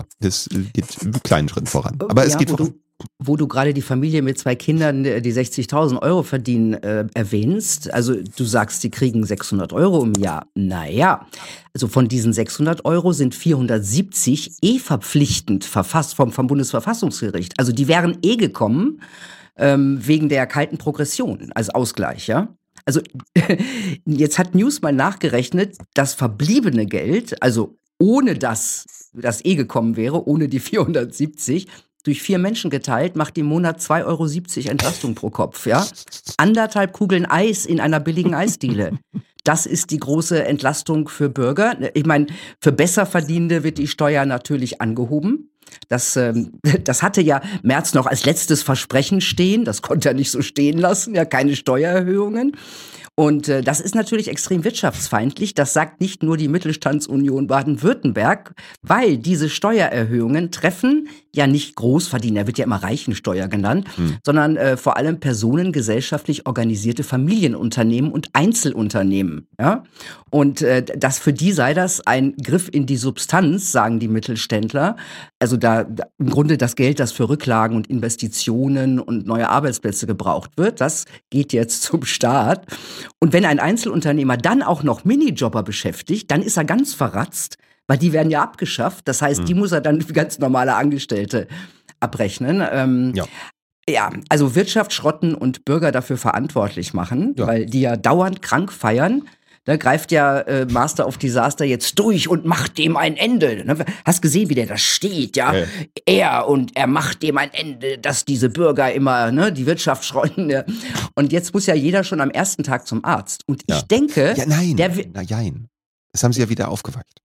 geht einen kleinen Schritt voran. Aber es geht voran. Wo du gerade die Familie mit 2 Kindern, die 60.000 € verdienen, erwähnst, also du sagst, sie kriegen 600 € im Jahr. Naja, also von diesen 600 € sind 470 verpflichtend verfasst vom Bundesverfassungsgericht. Also die wären gekommen wegen der kalten Progression als Ausgleich, ja? Also jetzt hat News mal nachgerechnet, das verbliebene Geld, also ohne dass das gekommen wäre, ohne die 470, durch 4 Menschen geteilt, macht im Monat 2,70 € Entlastung pro Kopf. Ja? 1,5 Kugeln Eis in einer billigen Eisdiele. Das ist die große Entlastung für Bürger. Ich meine, für Besserverdienende wird die Steuer natürlich angehoben. Das hatte ja Merz noch als letztes Versprechen stehen. Das konnte er nicht so stehen lassen. Ja, keine Steuererhöhungen. Und das ist natürlich extrem wirtschaftsfeindlich. Das sagt nicht nur die Mittelstandsunion Baden-Württemberg, weil diese Steuererhöhungen treffen ja nicht Großverdiener, wird ja immer Reichensteuer genannt, sondern vor allem Personen gesellschaftlich organisierte Familienunternehmen und Einzelunternehmen. Ja? Und für die sei das ein Griff in die Substanz, sagen die Mittelständler. also da im Grunde das Geld, das für Rücklagen und Investitionen und neue Arbeitsplätze gebraucht wird, das geht jetzt zum Staat. Und wenn ein Einzelunternehmer dann auch noch Minijobber beschäftigt, dann ist er ganz verratzt, weil die werden ja abgeschafft. Das heißt, die muss er dann wie ganz normale Angestellte abrechnen. Ja, also Wirtschaft schrotten und Bürger dafür verantwortlich machen, weil die ja dauernd krank feiern. Da greift ja Master of Disaster jetzt durch und macht dem ein Ende. Ne? Hast gesehen, wie der da steht, ja? Er macht dem ein Ende, dass diese Bürger immer die Wirtschaft schrotten. Ja? Und jetzt muss ja jeder schon am ersten Tag zum Arzt. Und ich denke... Ja, nein, das haben sie ja wieder aufgeweicht.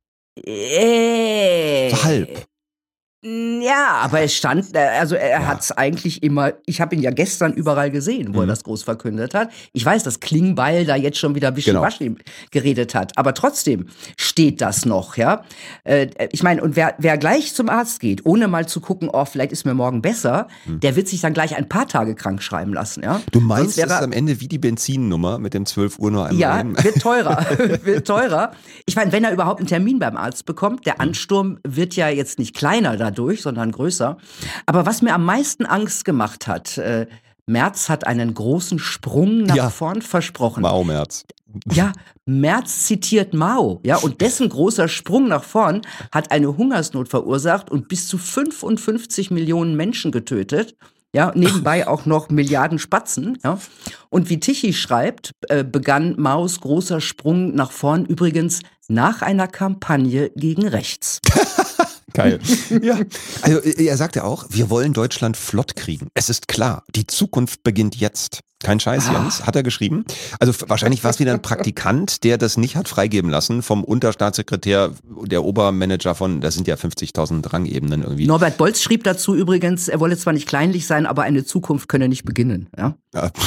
So halb. Ja, aber es stand, also er hat es eigentlich immer, ich habe ihn ja gestern überall gesehen, wo er das groß verkündet hat. Ich weiß, dass Klingbeil da jetzt schon wieder Wischiwaschi geredet hat, aber trotzdem steht das noch, ja. Ich meine, und wer gleich zum Arzt geht, ohne mal zu gucken, vielleicht ist mir morgen besser, der wird sich dann gleich ein paar Tage krank schreiben lassen, ja. Du meinst, das ist am Ende wie die Benzinnummer mit dem 12 Uhr nur einmal rein? Ja, wird teurer. Ich meine, wenn er überhaupt einen Termin beim Arzt bekommt, der Ansturm wird ja jetzt nicht kleiner dadurch, sondern größer. Aber was mir am meisten Angst gemacht hat, Merz hat einen großen Sprung nach vorn versprochen. Mao-Merz. Ja, Merz zitiert Mao, ja, und dessen großer Sprung nach vorn hat eine Hungersnot verursacht und bis zu 55 Millionen Menschen getötet. Ja, nebenbei auch noch Milliarden Spatzen. Ja. Und wie Tichy schreibt, begann Maos großer Sprung nach vorn übrigens nach einer Kampagne gegen rechts. Geil. Ja. Also er sagte auch, wir wollen Deutschland flott kriegen. Es ist klar, die Zukunft beginnt jetzt. Kein Scheiß, Jens, hat er geschrieben. Also wahrscheinlich war es wieder ein Praktikant, der das nicht hat freigeben lassen vom Unterstaatssekretär, der Obermanager von, das sind ja 50.000 Rangebenen irgendwie. Norbert Bolz schrieb dazu übrigens, er wolle zwar nicht kleinlich sein, aber eine Zukunft könne nicht beginnen. Ja,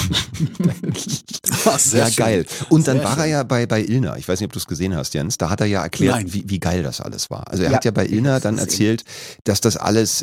sehr geil. Und dann war er ja bei Illner, ich weiß nicht, ob du es gesehen hast, Jens, da hat er ja erklärt, wie geil das alles war. Also er hat ja bei Illner dann erzählt, dass das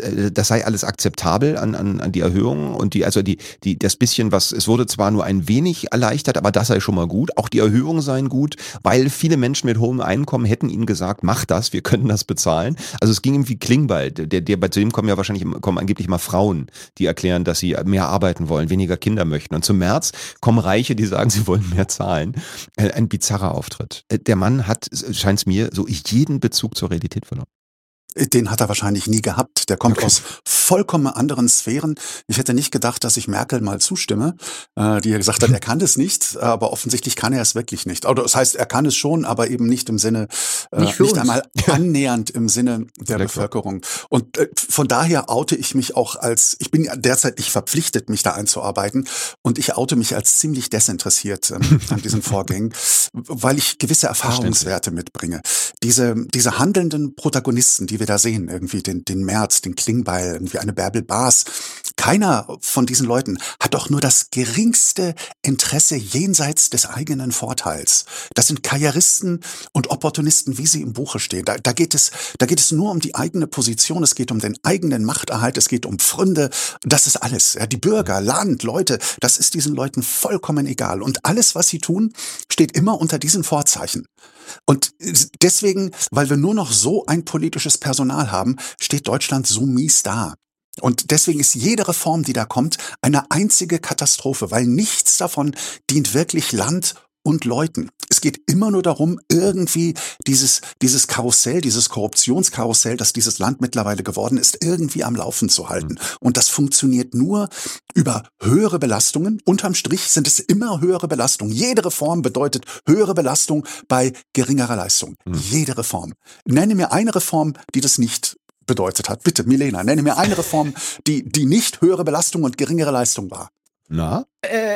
sei alles akzeptabel an die Erhöhung und das bisschen, es wurde zwar nur ein wenig erleichtert, aber das sei schon mal gut. Auch die Erhöhungen seien gut, weil viele Menschen mit hohem Einkommen hätten ihnen gesagt, mach das, wir können das bezahlen. Also es ging ihm wie Klingbeil. Bei dem kommen angeblich mal Frauen, die erklären, dass sie mehr arbeiten wollen, weniger Kinder möchten. Und zum März kommen Reiche, die sagen, sie wollen mehr zahlen. Ein bizarrer Auftritt. Der Mann hat, scheint es mir, so jeden Bezug zur Realität verloren. Den hat er wahrscheinlich nie gehabt. Der kommt aus vollkommen anderen Sphären. Ich hätte nicht gedacht, dass ich Merkel mal zustimme, die ja gesagt hat, er kann das nicht, aber offensichtlich kann er es wirklich nicht. Oder das heißt, er kann es schon, aber eben nicht im Sinne, nicht einmal annähernd im Sinne der Bevölkerung. Und von daher oute ich mich auch ich bin derzeit nicht verpflichtet, mich da einzuarbeiten, und ich oute mich als ziemlich desinteressiert an diesen Vorgängen, weil ich gewisse Erfahrungswerte mitbringe. Diese handelnden Protagonisten, die wir da sehen, irgendwie den Merz, den Klingbeil, irgendwie eine Bärbel Baas. Keiner von diesen Leuten hat doch nur das geringste Interesse jenseits des eigenen Vorteils. Das sind Karrieristen und Opportunisten, wie sie im Buche stehen. Da geht es nur um die eigene Position, es geht um den eigenen Machterhalt, es geht um Pfründe. Das ist alles. Ja, die Bürger, Land, Leute, das ist diesen Leuten vollkommen egal. Und alles, was sie tun, steht immer unter diesen Vorzeichen. Und deswegen, weil wir nur noch so ein politisches Personal haben, steht Deutschland so mies da. Und deswegen ist jede Reform, die da kommt, eine einzige Katastrophe, weil nichts davon dient wirklich Land und Leuten. Es geht immer nur darum, irgendwie dieses Karussell, dieses Korruptionskarussell, das dieses Land mittlerweile geworden ist, irgendwie am Laufen zu halten. Und das funktioniert nur über höhere Belastungen. Unterm Strich sind es immer höhere Belastungen. Jede Reform bedeutet höhere Belastung bei geringerer Leistung. Jede Reform. Nenne mir eine Reform, die das nicht bedeutet hat. Bitte, Milena, nenne mir eine Reform, die nicht höhere Belastung und geringere Leistung war. Na?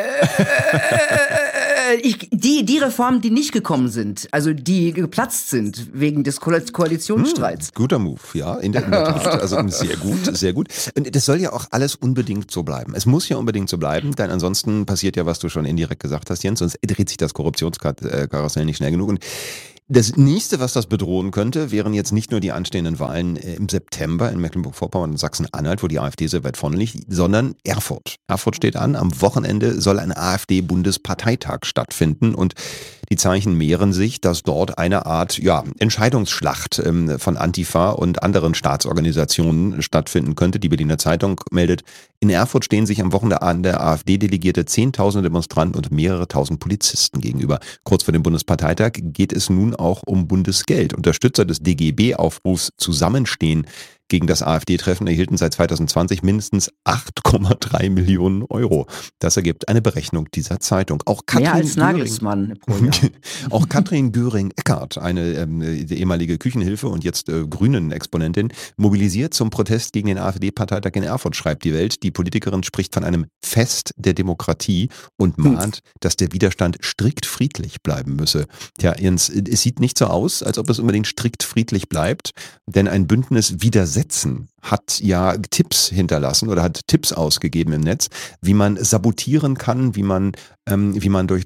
Die Reformen, die nicht gekommen sind, also die geplatzt sind wegen des Koalitionsstreits. Guter Move, ja, in der Tat. Also sehr gut, sehr gut. Und das soll ja auch alles unbedingt so bleiben. Es muss ja unbedingt so bleiben, denn ansonsten passiert ja, was du schon indirekt gesagt hast, Jens, sonst dreht sich das Korruptionskarussell nicht schnell genug. Und Das nächste, was das bedrohen könnte, wären jetzt nicht nur die anstehenden Wahlen im September in Mecklenburg-Vorpommern und Sachsen-Anhalt, wo die AfD sehr weit vorne liegt, sondern Erfurt. Erfurt steht an. Am Wochenende soll ein AfD-Bundesparteitag stattfinden und die Zeichen mehren sich, dass dort eine Art Entscheidungsschlacht von Antifa und anderen Staatsorganisationen stattfinden könnte. Die Berliner Zeitung meldet, in Erfurt stehen sich am Wochenende der AfD-Delegierte 10.000 Demonstranten und mehrere tausend Polizisten gegenüber. Kurz vor dem Bundesparteitag geht es nun auch um Bundesgeld. Unterstützer des DGB-Aufrufs Zusammenstehen gegen das AfD-Treffen erhielten seit 2020 mindestens 8,3 Millionen Euro. Das ergibt eine Berechnung dieser Zeitung. Auch mehr als Nagelsmann pro Jahr. Auch Katrin Göring-Eckardt, eine ehemalige Küchenhilfe und jetzt Grünen-Exponentin, mobilisiert zum Protest gegen den AfD-Parteitag in Erfurt, schreibt die Welt. Die Politikerin spricht von einem Fest der Demokratie und mahnt, dass der Widerstand strikt friedlich bleiben müsse. Tja, Jens, es sieht nicht so aus, als ob es unbedingt strikt friedlich bleibt, denn ein Bündnis Widersetzen hat ja Tipps hinterlassen oder hat Tipps ausgegeben im Netz, wie man sabotieren kann, wie man durch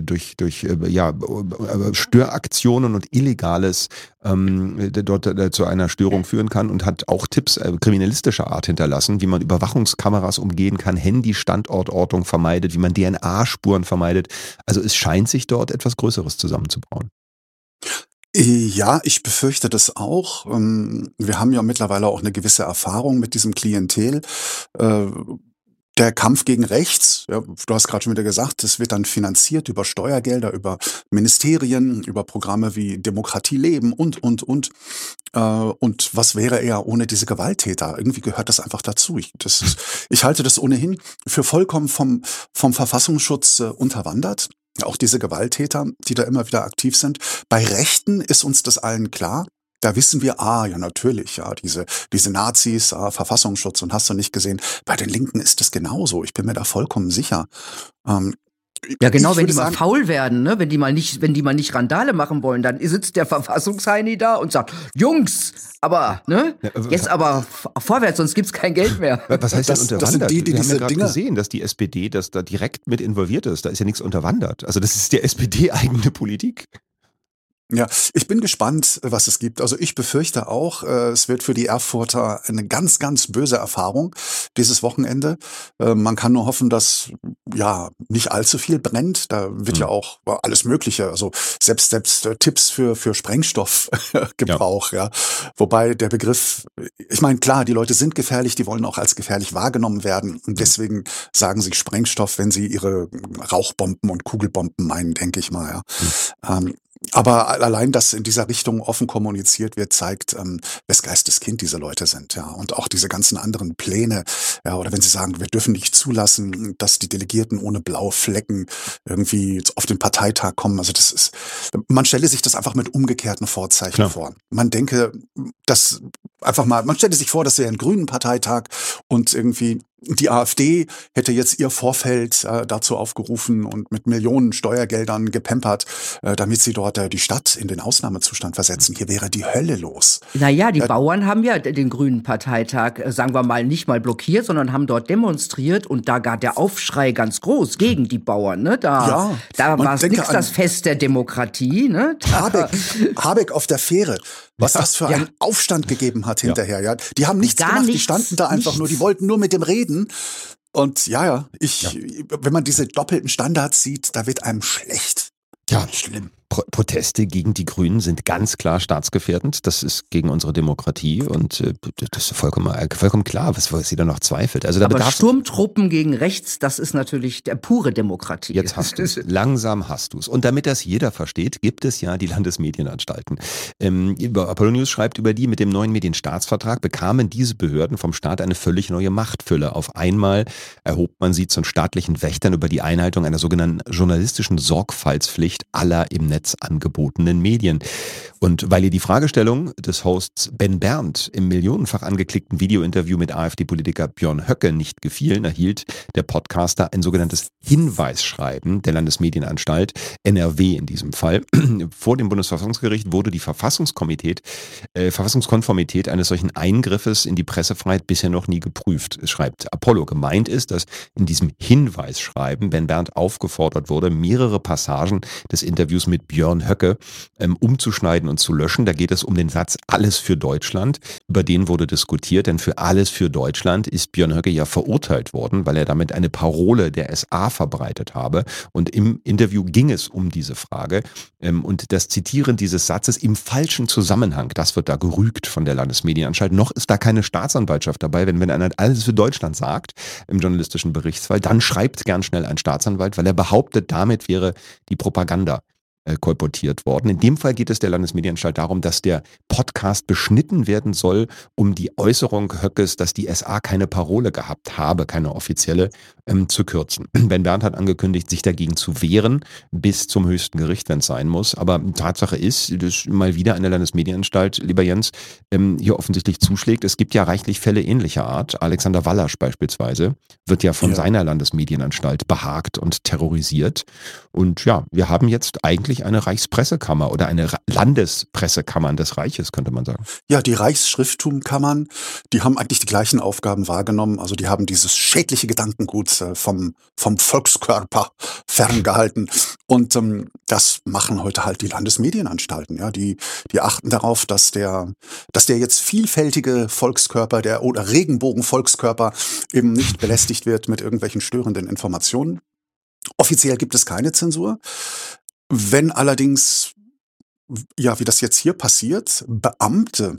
Störaktionen und Illegales dort zu einer Störung führen kann, und hat auch Tipps kriminalistischer Art hinterlassen, wie man Überwachungskameras umgehen kann, Handy-Standortortung vermeidet, wie man DNA-Spuren vermeidet. Also es scheint sich dort etwas Größeres zusammenzubauen. Ja, ich befürchte das auch. Wir haben ja mittlerweile auch eine gewisse Erfahrung mit diesem Klientel. Der Kampf gegen rechts, ja, du hast gerade schon wieder gesagt, das wird dann finanziert über Steuergelder, über Ministerien, über Programme wie Demokratie leben und. Und was wäre er ohne diese Gewalttäter? Irgendwie gehört das einfach dazu. Ich halte das ohnehin für vollkommen vom Verfassungsschutz unterwandert. Auch diese Gewalttäter, die da immer wieder aktiv sind. Bei Rechten ist uns das allen klar. Da wissen wir, ja natürlich, ja, diese Nazis, Verfassungsschutz und hast du nicht gesehen. Bei den Linken ist das genauso. Ich bin mir da vollkommen sicher. Ja, genau, wenn die mal faul werden, ne? Wenn die mal nicht Randale machen wollen, dann sitzt der Verfassungsheini da und sagt, Jungs, aber, ne? Jetzt aber vorwärts, sonst gibt's kein Geld mehr. Was heißt das unterwandert? Das sind die Wir haben diese ja gerade Dinge gesehen, dass die SPD das da direkt mit involviert ist. Da ist ja nichts unterwandert. Also das ist der SPD-eigene Politik. Ja, ich bin gespannt, was es gibt. Also ich befürchte auch, es wird für die Erfurter eine ganz, ganz böse Erfahrung dieses Wochenende. Man kann nur hoffen, dass nicht allzu viel brennt. Da wird ja auch alles Mögliche, also selbst Tipps für Sprengstoffgebrauch. Ja. Wobei der Begriff, ich meine, klar, die Leute sind gefährlich, die wollen auch als gefährlich wahrgenommen werden. Und deswegen sagen sie Sprengstoff, wenn sie ihre Rauchbomben und Kugelbomben meinen, denke ich mal. Ja. Aber allein, dass in dieser Richtung offen kommuniziert wird, zeigt, wes Geistes Kind diese Leute sind, ja. Und auch diese ganzen anderen Pläne, ja, oder wenn sie sagen, wir dürfen nicht zulassen, dass die Delegierten ohne blaue Flecken irgendwie auf den Parteitag kommen. Also man stelle sich das einfach mit umgekehrten Vorzeichen vor. Man denke, man stelle sich vor, das wäre ein grünen Parteitag und irgendwie die AfD hätte jetzt ihr Vorfeld dazu aufgerufen und mit Millionen Steuergeldern gepampert, damit sie dort die Stadt in den Ausnahmezustand versetzen. Hier wäre die Hölle los. Naja, die Bauern haben ja den grünen Parteitag, sagen wir mal, nicht mal blockiert, sondern haben dort demonstriert und da gar der Aufschrei ganz groß gegen die Bauern. Ne? Da war es nichts das Fest der Demokratie. Ne? Habeck auf der Fähre. Was das für einen Aufstand gegeben hat hinterher. Ja. Die haben nichts gemacht, die standen da einfach nur, die wollten nur mit dem reden. Und wenn man diese doppelten Standards sieht, da wird einem schlecht. Ja, schlimm. Proteste gegen die Grünen sind ganz klar staatsgefährdend. Das ist gegen unsere Demokratie und das ist vollkommen klar, was sie da noch zweifelt. Also aber Sturmtruppen gegen rechts, das ist natürlich der pure Demokratie. Jetzt hast du es. Langsam hast du es. Und damit das jeder versteht, gibt es ja die Landesmedienanstalten. Apollo News schreibt über die, mit dem neuen Medienstaatsvertrag bekamen diese Behörden vom Staat eine völlig neue Machtfülle. Auf einmal erhob man sie zu staatlichen Wächtern über die Einhaltung einer sogenannten journalistischen Sorgfaltspflicht aller im Netz angebotenen Medien. Und weil ihr die Fragestellung des Hosts Ben Berndt im millionenfach angeklickten Videointerview mit AfD-Politiker Björn Höcke nicht gefielen, erhielt der Podcaster ein sogenanntes Hinweisschreiben der Landesmedienanstalt, NRW in diesem Fall. Vor dem Bundesverfassungsgericht wurde die Verfassungskonformität eines solchen Eingriffes in die Pressefreiheit bisher noch nie geprüft. Es schreibt Apollo. Gemeint ist, dass in diesem Hinweisschreiben Ben Berndt aufgefordert wurde, mehrere Passagen des Interviews mit Björn Höcke umzuschneiden und zu löschen. Da geht es um den Satz Alles für Deutschland. Über den wurde diskutiert, denn für Alles für Deutschland ist Björn Höcke ja verurteilt worden, weil er damit eine Parole der SA verbreitet habe. Und im Interview ging es um diese Frage. Und das Zitieren dieses Satzes im falschen Zusammenhang, das wird da gerügt von der Landesmedienanstalt. Noch ist da keine Staatsanwaltschaft dabei. Wenn einer Alles für Deutschland sagt im journalistischen Berichtsfall, dann schreibt gern schnell ein Staatsanwalt, weil er behauptet, damit wäre die Propaganda kolportiert worden. In dem Fall geht es der Landesmedienanstalt darum, dass der Podcast beschnitten werden soll, um die Äußerung Höckes, dass die SA keine Parole gehabt habe, keine offizielle, zu kürzen. Ben Berndt hat angekündigt, sich dagegen zu wehren, bis zum höchsten Gericht, wenn es sein muss. Aber Tatsache ist, dass mal wieder eine Landesmedienanstalt, lieber Jens, hier offensichtlich zuschlägt. Es gibt ja reichlich Fälle ähnlicher Art. Alexander Wallasch beispielsweise wird ja von seiner Landesmedienanstalt behagt und terrorisiert. Und ja, wir haben jetzt eigentlich eine Reichspressekammer oder eine Landespressekammer des Reiches, könnte man sagen. Ja, die Reichsschrifttumkammern, die haben eigentlich die gleichen Aufgaben wahrgenommen. Also die haben dieses schädliche Gedankengut vom Volkskörper ferngehalten. Und das machen heute halt die Landesmedienanstalten. Ja, die achten darauf, dass der jetzt vielfältige Volkskörper, oder Regenbogen-Volkskörper eben nicht belästigt wird mit irgendwelchen störenden Informationen. Offiziell gibt es keine Zensur. Wenn allerdings, ja, wie das jetzt hier passiert, Beamte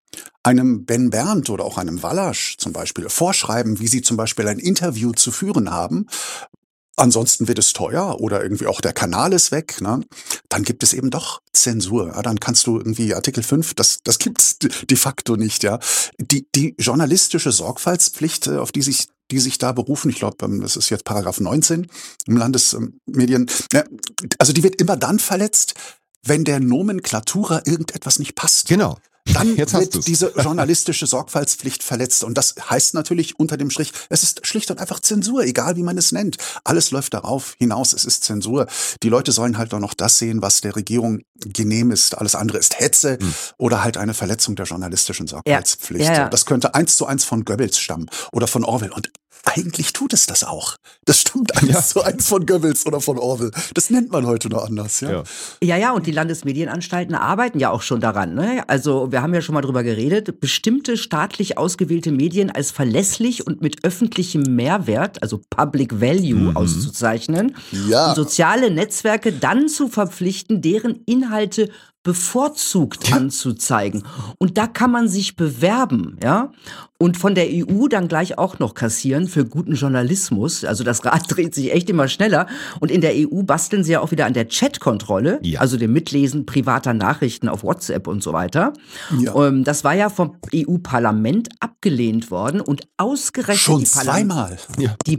einem Ben Berndt oder auch einem Wallasch zum Beispiel vorschreiben, wie sie zum Beispiel ein Interview zu führen haben, ansonsten wird es teuer oder irgendwie auch der Kanal ist weg, ne? Dann gibt es eben doch Zensur. Ja, dann kannst du irgendwie Artikel 5, das gibt's de facto nicht. Ja, die journalistische Sorgfaltspflicht, auf die sich da berufen, ich glaube, das ist jetzt Paragraph 19 im Landesmedien, ja, also die wird immer dann verletzt, wenn der Nomenklatura irgendetwas nicht passt. Genau. Dann wird diese journalistische Sorgfaltspflicht verletzt. Und das heißt natürlich unter dem Strich, es ist schlicht und einfach Zensur, egal wie man es nennt. Alles läuft darauf hinaus, es ist Zensur. Die Leute sollen halt doch noch das sehen, was der Regierung genehm ist. Alles andere ist Hetze oder halt eine Verletzung der journalistischen Sorgfaltspflicht. Ja. Das könnte 1:1 von Goebbels stammen oder von Orwell. Und eigentlich tut es das auch. Das stimmt 1:1 von Goebbels oder von Orwell. Das nennt man heute noch anders. Ja, und die Landesmedienanstalten arbeiten ja auch schon daran. Ne? Also wir haben ja schon mal drüber geredet, bestimmte staatlich ausgewählte Medien als verlässlich und mit öffentlichem Mehrwert, also Public Value, auszuzeichnen. Ja. Und soziale Netzwerke dann zu verpflichten, deren Inhalte bevorzugt anzuzeigen. Und da kann man sich bewerben, ja. Und von der EU dann gleich auch noch kassieren für guten Journalismus. Also das Rad dreht sich echt immer schneller. Und in der EU basteln sie ja auch wieder an der Chatkontrolle, also dem Mitlesen privater Nachrichten auf WhatsApp und so weiter. Ja. Das war ja vom EU-Parlament abgelehnt worden und ausgerechnet schon zweimal. Die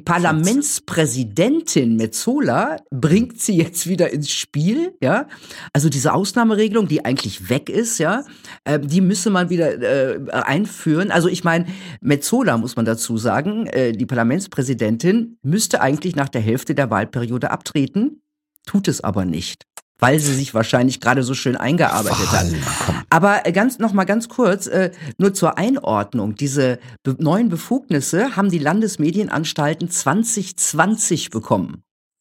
Parlamentspräsidentin Metsola bringt sie jetzt wieder ins Spiel, ja. Also diese Ausnahmeregelung, die eigentlich weg ist, ja, die müsse man wieder einführen. Also ich meine, Metsola, muss man dazu sagen, die Parlamentspräsidentin müsste eigentlich nach der Hälfte der Wahlperiode abtreten, tut es aber nicht, weil sie sich wahrscheinlich gerade so schön eingearbeitet hat. Aber noch mal ganz kurz, nur zur Einordnung, diese neuen Befugnisse haben die Landesmedienanstalten 2020 bekommen.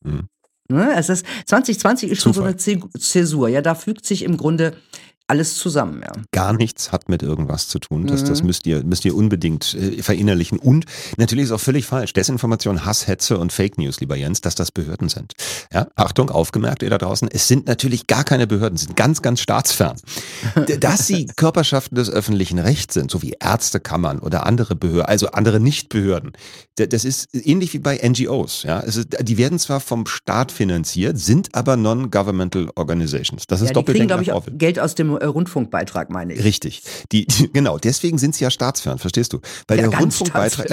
Also 2020 ist schon so eine Zäsur, ja, da fügt sich im Grunde alles zusammen, ja. Gar nichts hat mit irgendwas zu tun. Das müsst ihr unbedingt verinnerlichen. Und natürlich ist auch völlig falsch. Desinformation, Hass, Hetze und Fake News, lieber Jens, dass das Behörden sind. Ja, Achtung, aufgemerkt, ihr da draußen. Es sind natürlich gar keine Behörden, sind ganz, ganz staatsfern. Dass sie Körperschaften des öffentlichen Rechts sind, so wie Ärztekammern oder andere Behörden, also andere Nichtbehörden. Das ist ähnlich wie bei NGOs. Ja, die werden zwar vom Staat finanziert, sind aber Non-Governmental Organizations. Das ist doppelt. Die kriegen, glaube ich, Geld aus dem Rundfunkbeitrag, meine ich. Richtig. Genau, deswegen sind sie ja staatsfern, verstehst du? Weil der Rundfunkbeitrag,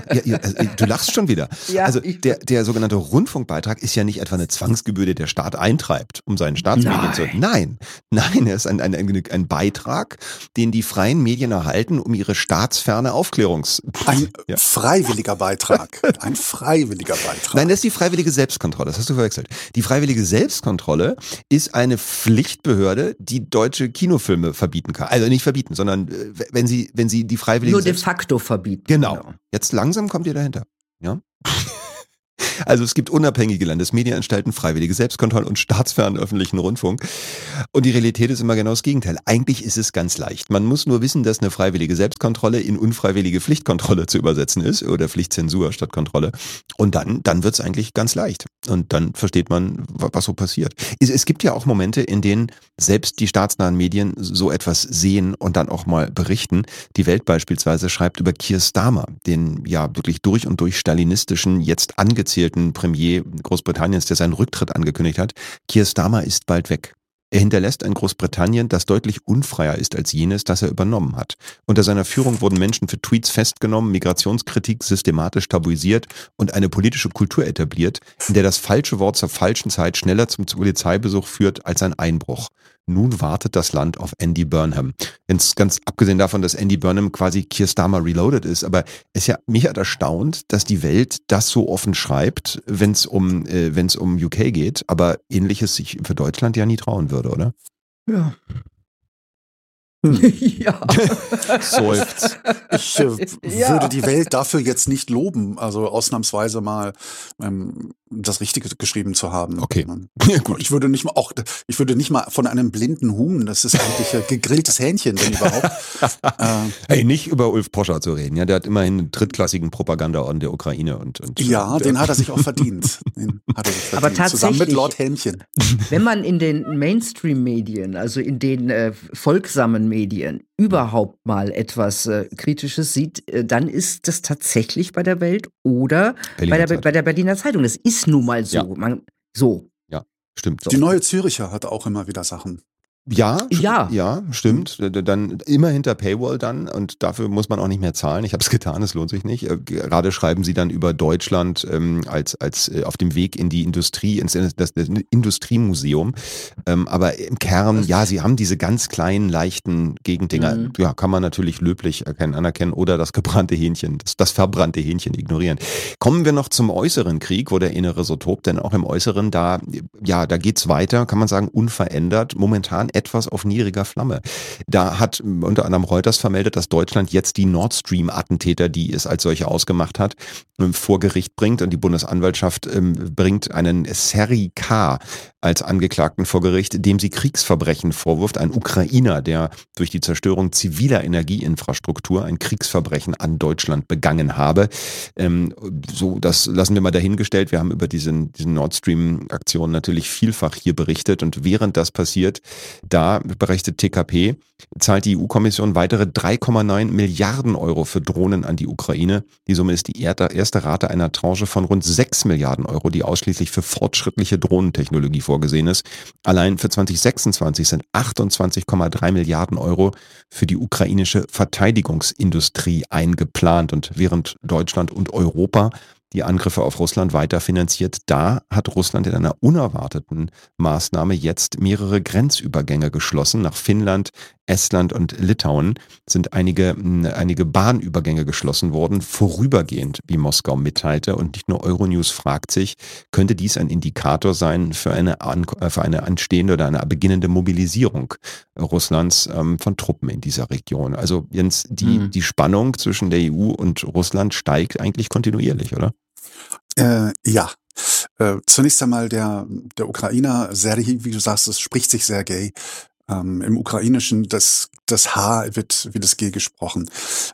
du lachst schon wieder. Ja, also der sogenannte Rundfunkbeitrag ist ja nicht etwa eine Zwangsgebühr, die der Staat eintreibt, um seinen Staatsmedien zu... Nein, er ist ein Beitrag, den die freien Medien erhalten, um ihre staatsferne Ein freiwilliger Beitrag. Ein freiwilliger Beitrag. Nein, das ist die freiwillige Selbstkontrolle, das hast du verwechselt. Die freiwillige Selbstkontrolle ist eine Pflichtbehörde, die deutsche Kinofilme verbieten kann. Also nicht verbieten, sondern wenn sie die freiwillige... Nur de facto verbieten. Genau. Jetzt langsam kommt ihr dahinter. Ja? Also es gibt unabhängige Landesmedienanstalten, freiwillige Selbstkontrolle und staatsfernen öffentlichen Rundfunk. Und die Realität ist immer genau das Gegenteil. Eigentlich ist es ganz leicht. Man muss nur wissen, dass eine freiwillige Selbstkontrolle in unfreiwillige Pflichtkontrolle zu übersetzen ist oder Pflichtzensur statt Kontrolle. Und dann wird es eigentlich ganz leicht. Und dann versteht man, was so passiert. Es gibt ja auch Momente, in denen selbst die staatsnahen Medien so etwas sehen und dann auch mal berichten. Die Welt beispielsweise schreibt über Keir Starmer, den ja wirklich durch und durch stalinistischen, jetzt angezählten Premier Großbritanniens, der seinen Rücktritt angekündigt hat. Keir Starmer ist bald weg. Er hinterlässt ein Großbritannien, das deutlich unfreier ist als jenes, das er übernommen hat. Unter seiner Führung wurden Menschen für Tweets festgenommen, Migrationskritik systematisch tabuisiert und eine politische Kultur etabliert, in der das falsche Wort zur falschen Zeit schneller zum Polizeibesuch führt als ein Einbruch. Nun wartet das Land auf Andy Burnham. Ganz abgesehen davon, dass Andy Burnham quasi Keir Starmer reloaded ist, aber mich hat erstaunt, dass die Welt das so offen schreibt, wenn es um UK geht, aber Ähnliches sich für Deutschland ja nie trauen würde, oder? Ja. Ja. Seufzt. Ich würde die Welt dafür jetzt nicht loben, also ausnahmsweise mal das Richtige geschrieben zu haben. Okay. Ja, gut. Ich würde nicht mal von einem blinden Huhn, das ist eigentlich gegrilltes Hähnchen, wenn überhaupt. Hey, nicht über Ulf Poscher zu reden, ja, der hat immerhin einen drittklassigen Propagandaorden der Ukraine und ja, den hat er sich auch verdient. Aber tatsächlich, zusammen mit Lord Helmchen. Wenn man in den Mainstream-Medien, also in den folgsamen Medien überhaupt mal etwas Kritisches sieht, dann ist das tatsächlich bei der Welt oder bei der Berliner Zeitung. Das ist nun mal so. Ja. Stimmt. Die Neue Züricher hat auch immer wieder Sachen. Ja, stimmt. Dann immer hinter Paywall dann und dafür muss man auch nicht mehr zahlen. Ich habe es getan, es lohnt sich nicht. Gerade schreiben sie dann über Deutschland als auf dem Weg in die Industrie, das Industriemuseum. Aber im Kern, ja, sie haben diese ganz kleinen, leichten Gegendinger. Ja, kann man natürlich löblich anerkennen oder das gebrannte Hähnchen, das verbrannte Hähnchen ignorieren. Kommen wir noch zum äußeren Krieg, wo der Innere so tobt, denn auch im Äußeren, da geht's weiter, kann man sagen, unverändert. Momentan etwas auf niedriger Flamme. Da hat unter anderem Reuters vermeldet, dass Deutschland jetzt die Nord Stream-Attentäter, die es als solche ausgemacht hat, vor Gericht bringt und die Bundesanwaltschaft bringt einen Seri K. als Angeklagten vor Gericht, dem sie Kriegsverbrechen vorwirft. Ein Ukrainer, der durch die Zerstörung ziviler Energieinfrastruktur ein Kriegsverbrechen an Deutschland begangen habe. Das lassen wir mal dahingestellt. Wir haben über diese Nord Stream-Aktion natürlich vielfach hier berichtet und während das passiert, da berichtet TKP, zahlt die EU-Kommission weitere 3,9 Milliarden Euro für Drohnen an die Ukraine. Die Summe ist die erste Rate einer Tranche von rund 6 Milliarden Euro, die ausschließlich für fortschrittliche Drohnentechnologie vorgesehen ist. Allein für 2026 sind 28,3 Milliarden Euro für die ukrainische Verteidigungsindustrie eingeplant. Und während Deutschland und Europa die Angriffe auf Russland weiter finanziert, da hat Russland in einer unerwarteten Maßnahme jetzt mehrere Grenzübergänge geschlossen. Nach Finnland, Estland und Litauen sind einige Bahnübergänge geschlossen worden, vorübergehend, wie Moskau mitteilte. Und nicht nur Euronews fragt sich, könnte dies ein Indikator sein für eine anstehende oder eine beginnende Mobilisierung Russlands von Truppen in dieser Region? Also Jens, die Spannung zwischen der EU und Russland steigt eigentlich kontinuierlich, oder? Ja. Zunächst einmal der Ukrainer, Serhij, wie du sagst, es spricht sich Sergej. Im Ukrainischen das H wird wie das G gesprochen.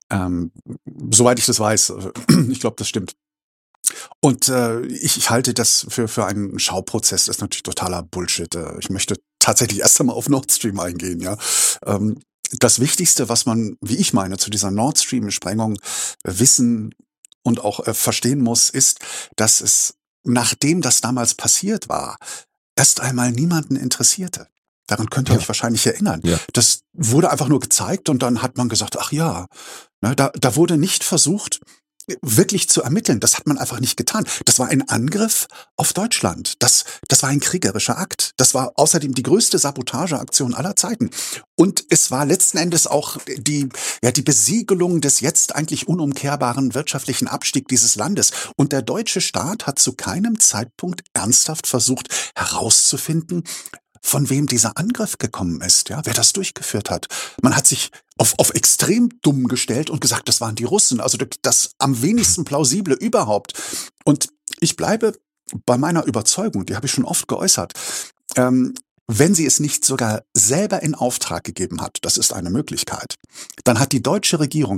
Soweit ich das weiß, ich glaube, das stimmt. Und ich halte das für einen Schauprozess, das ist natürlich totaler Bullshit. Ich möchte tatsächlich erst einmal auf Nord Stream eingehen, ja. Das Wichtigste, was man, wie ich meine, zu dieser Nord Stream-Sprengung wissen und auch verstehen muss, ist, dass es, nachdem das damals passiert war, erst einmal niemanden interessierte. Daran könnt ihr euch wahrscheinlich erinnern. Ja. Das wurde einfach nur gezeigt und dann hat man gesagt, ach ja, ne, da wurde nicht versucht, wirklich zu ermitteln. Das hat man einfach nicht getan. Das war ein Angriff auf Deutschland. Das war ein kriegerischer Akt. Das war außerdem die größte Sabotageaktion aller Zeiten. Und es war letzten Endes auch die Besiegelung des jetzt eigentlich unumkehrbaren wirtschaftlichen Abstiegs dieses Landes. Und der deutsche Staat hat zu keinem Zeitpunkt ernsthaft versucht herauszufinden, von wem dieser Angriff gekommen ist, ja, wer das durchgeführt hat. Man hat sich auf extrem dumm gestellt und gesagt, das waren die Russen, also das am wenigsten plausible überhaupt. Und ich bleibe bei meiner Überzeugung, die habe ich schon oft geäußert. Wenn sie es nicht sogar selber in Auftrag gegeben hat, das ist eine Möglichkeit, dann hat die deutsche Regierung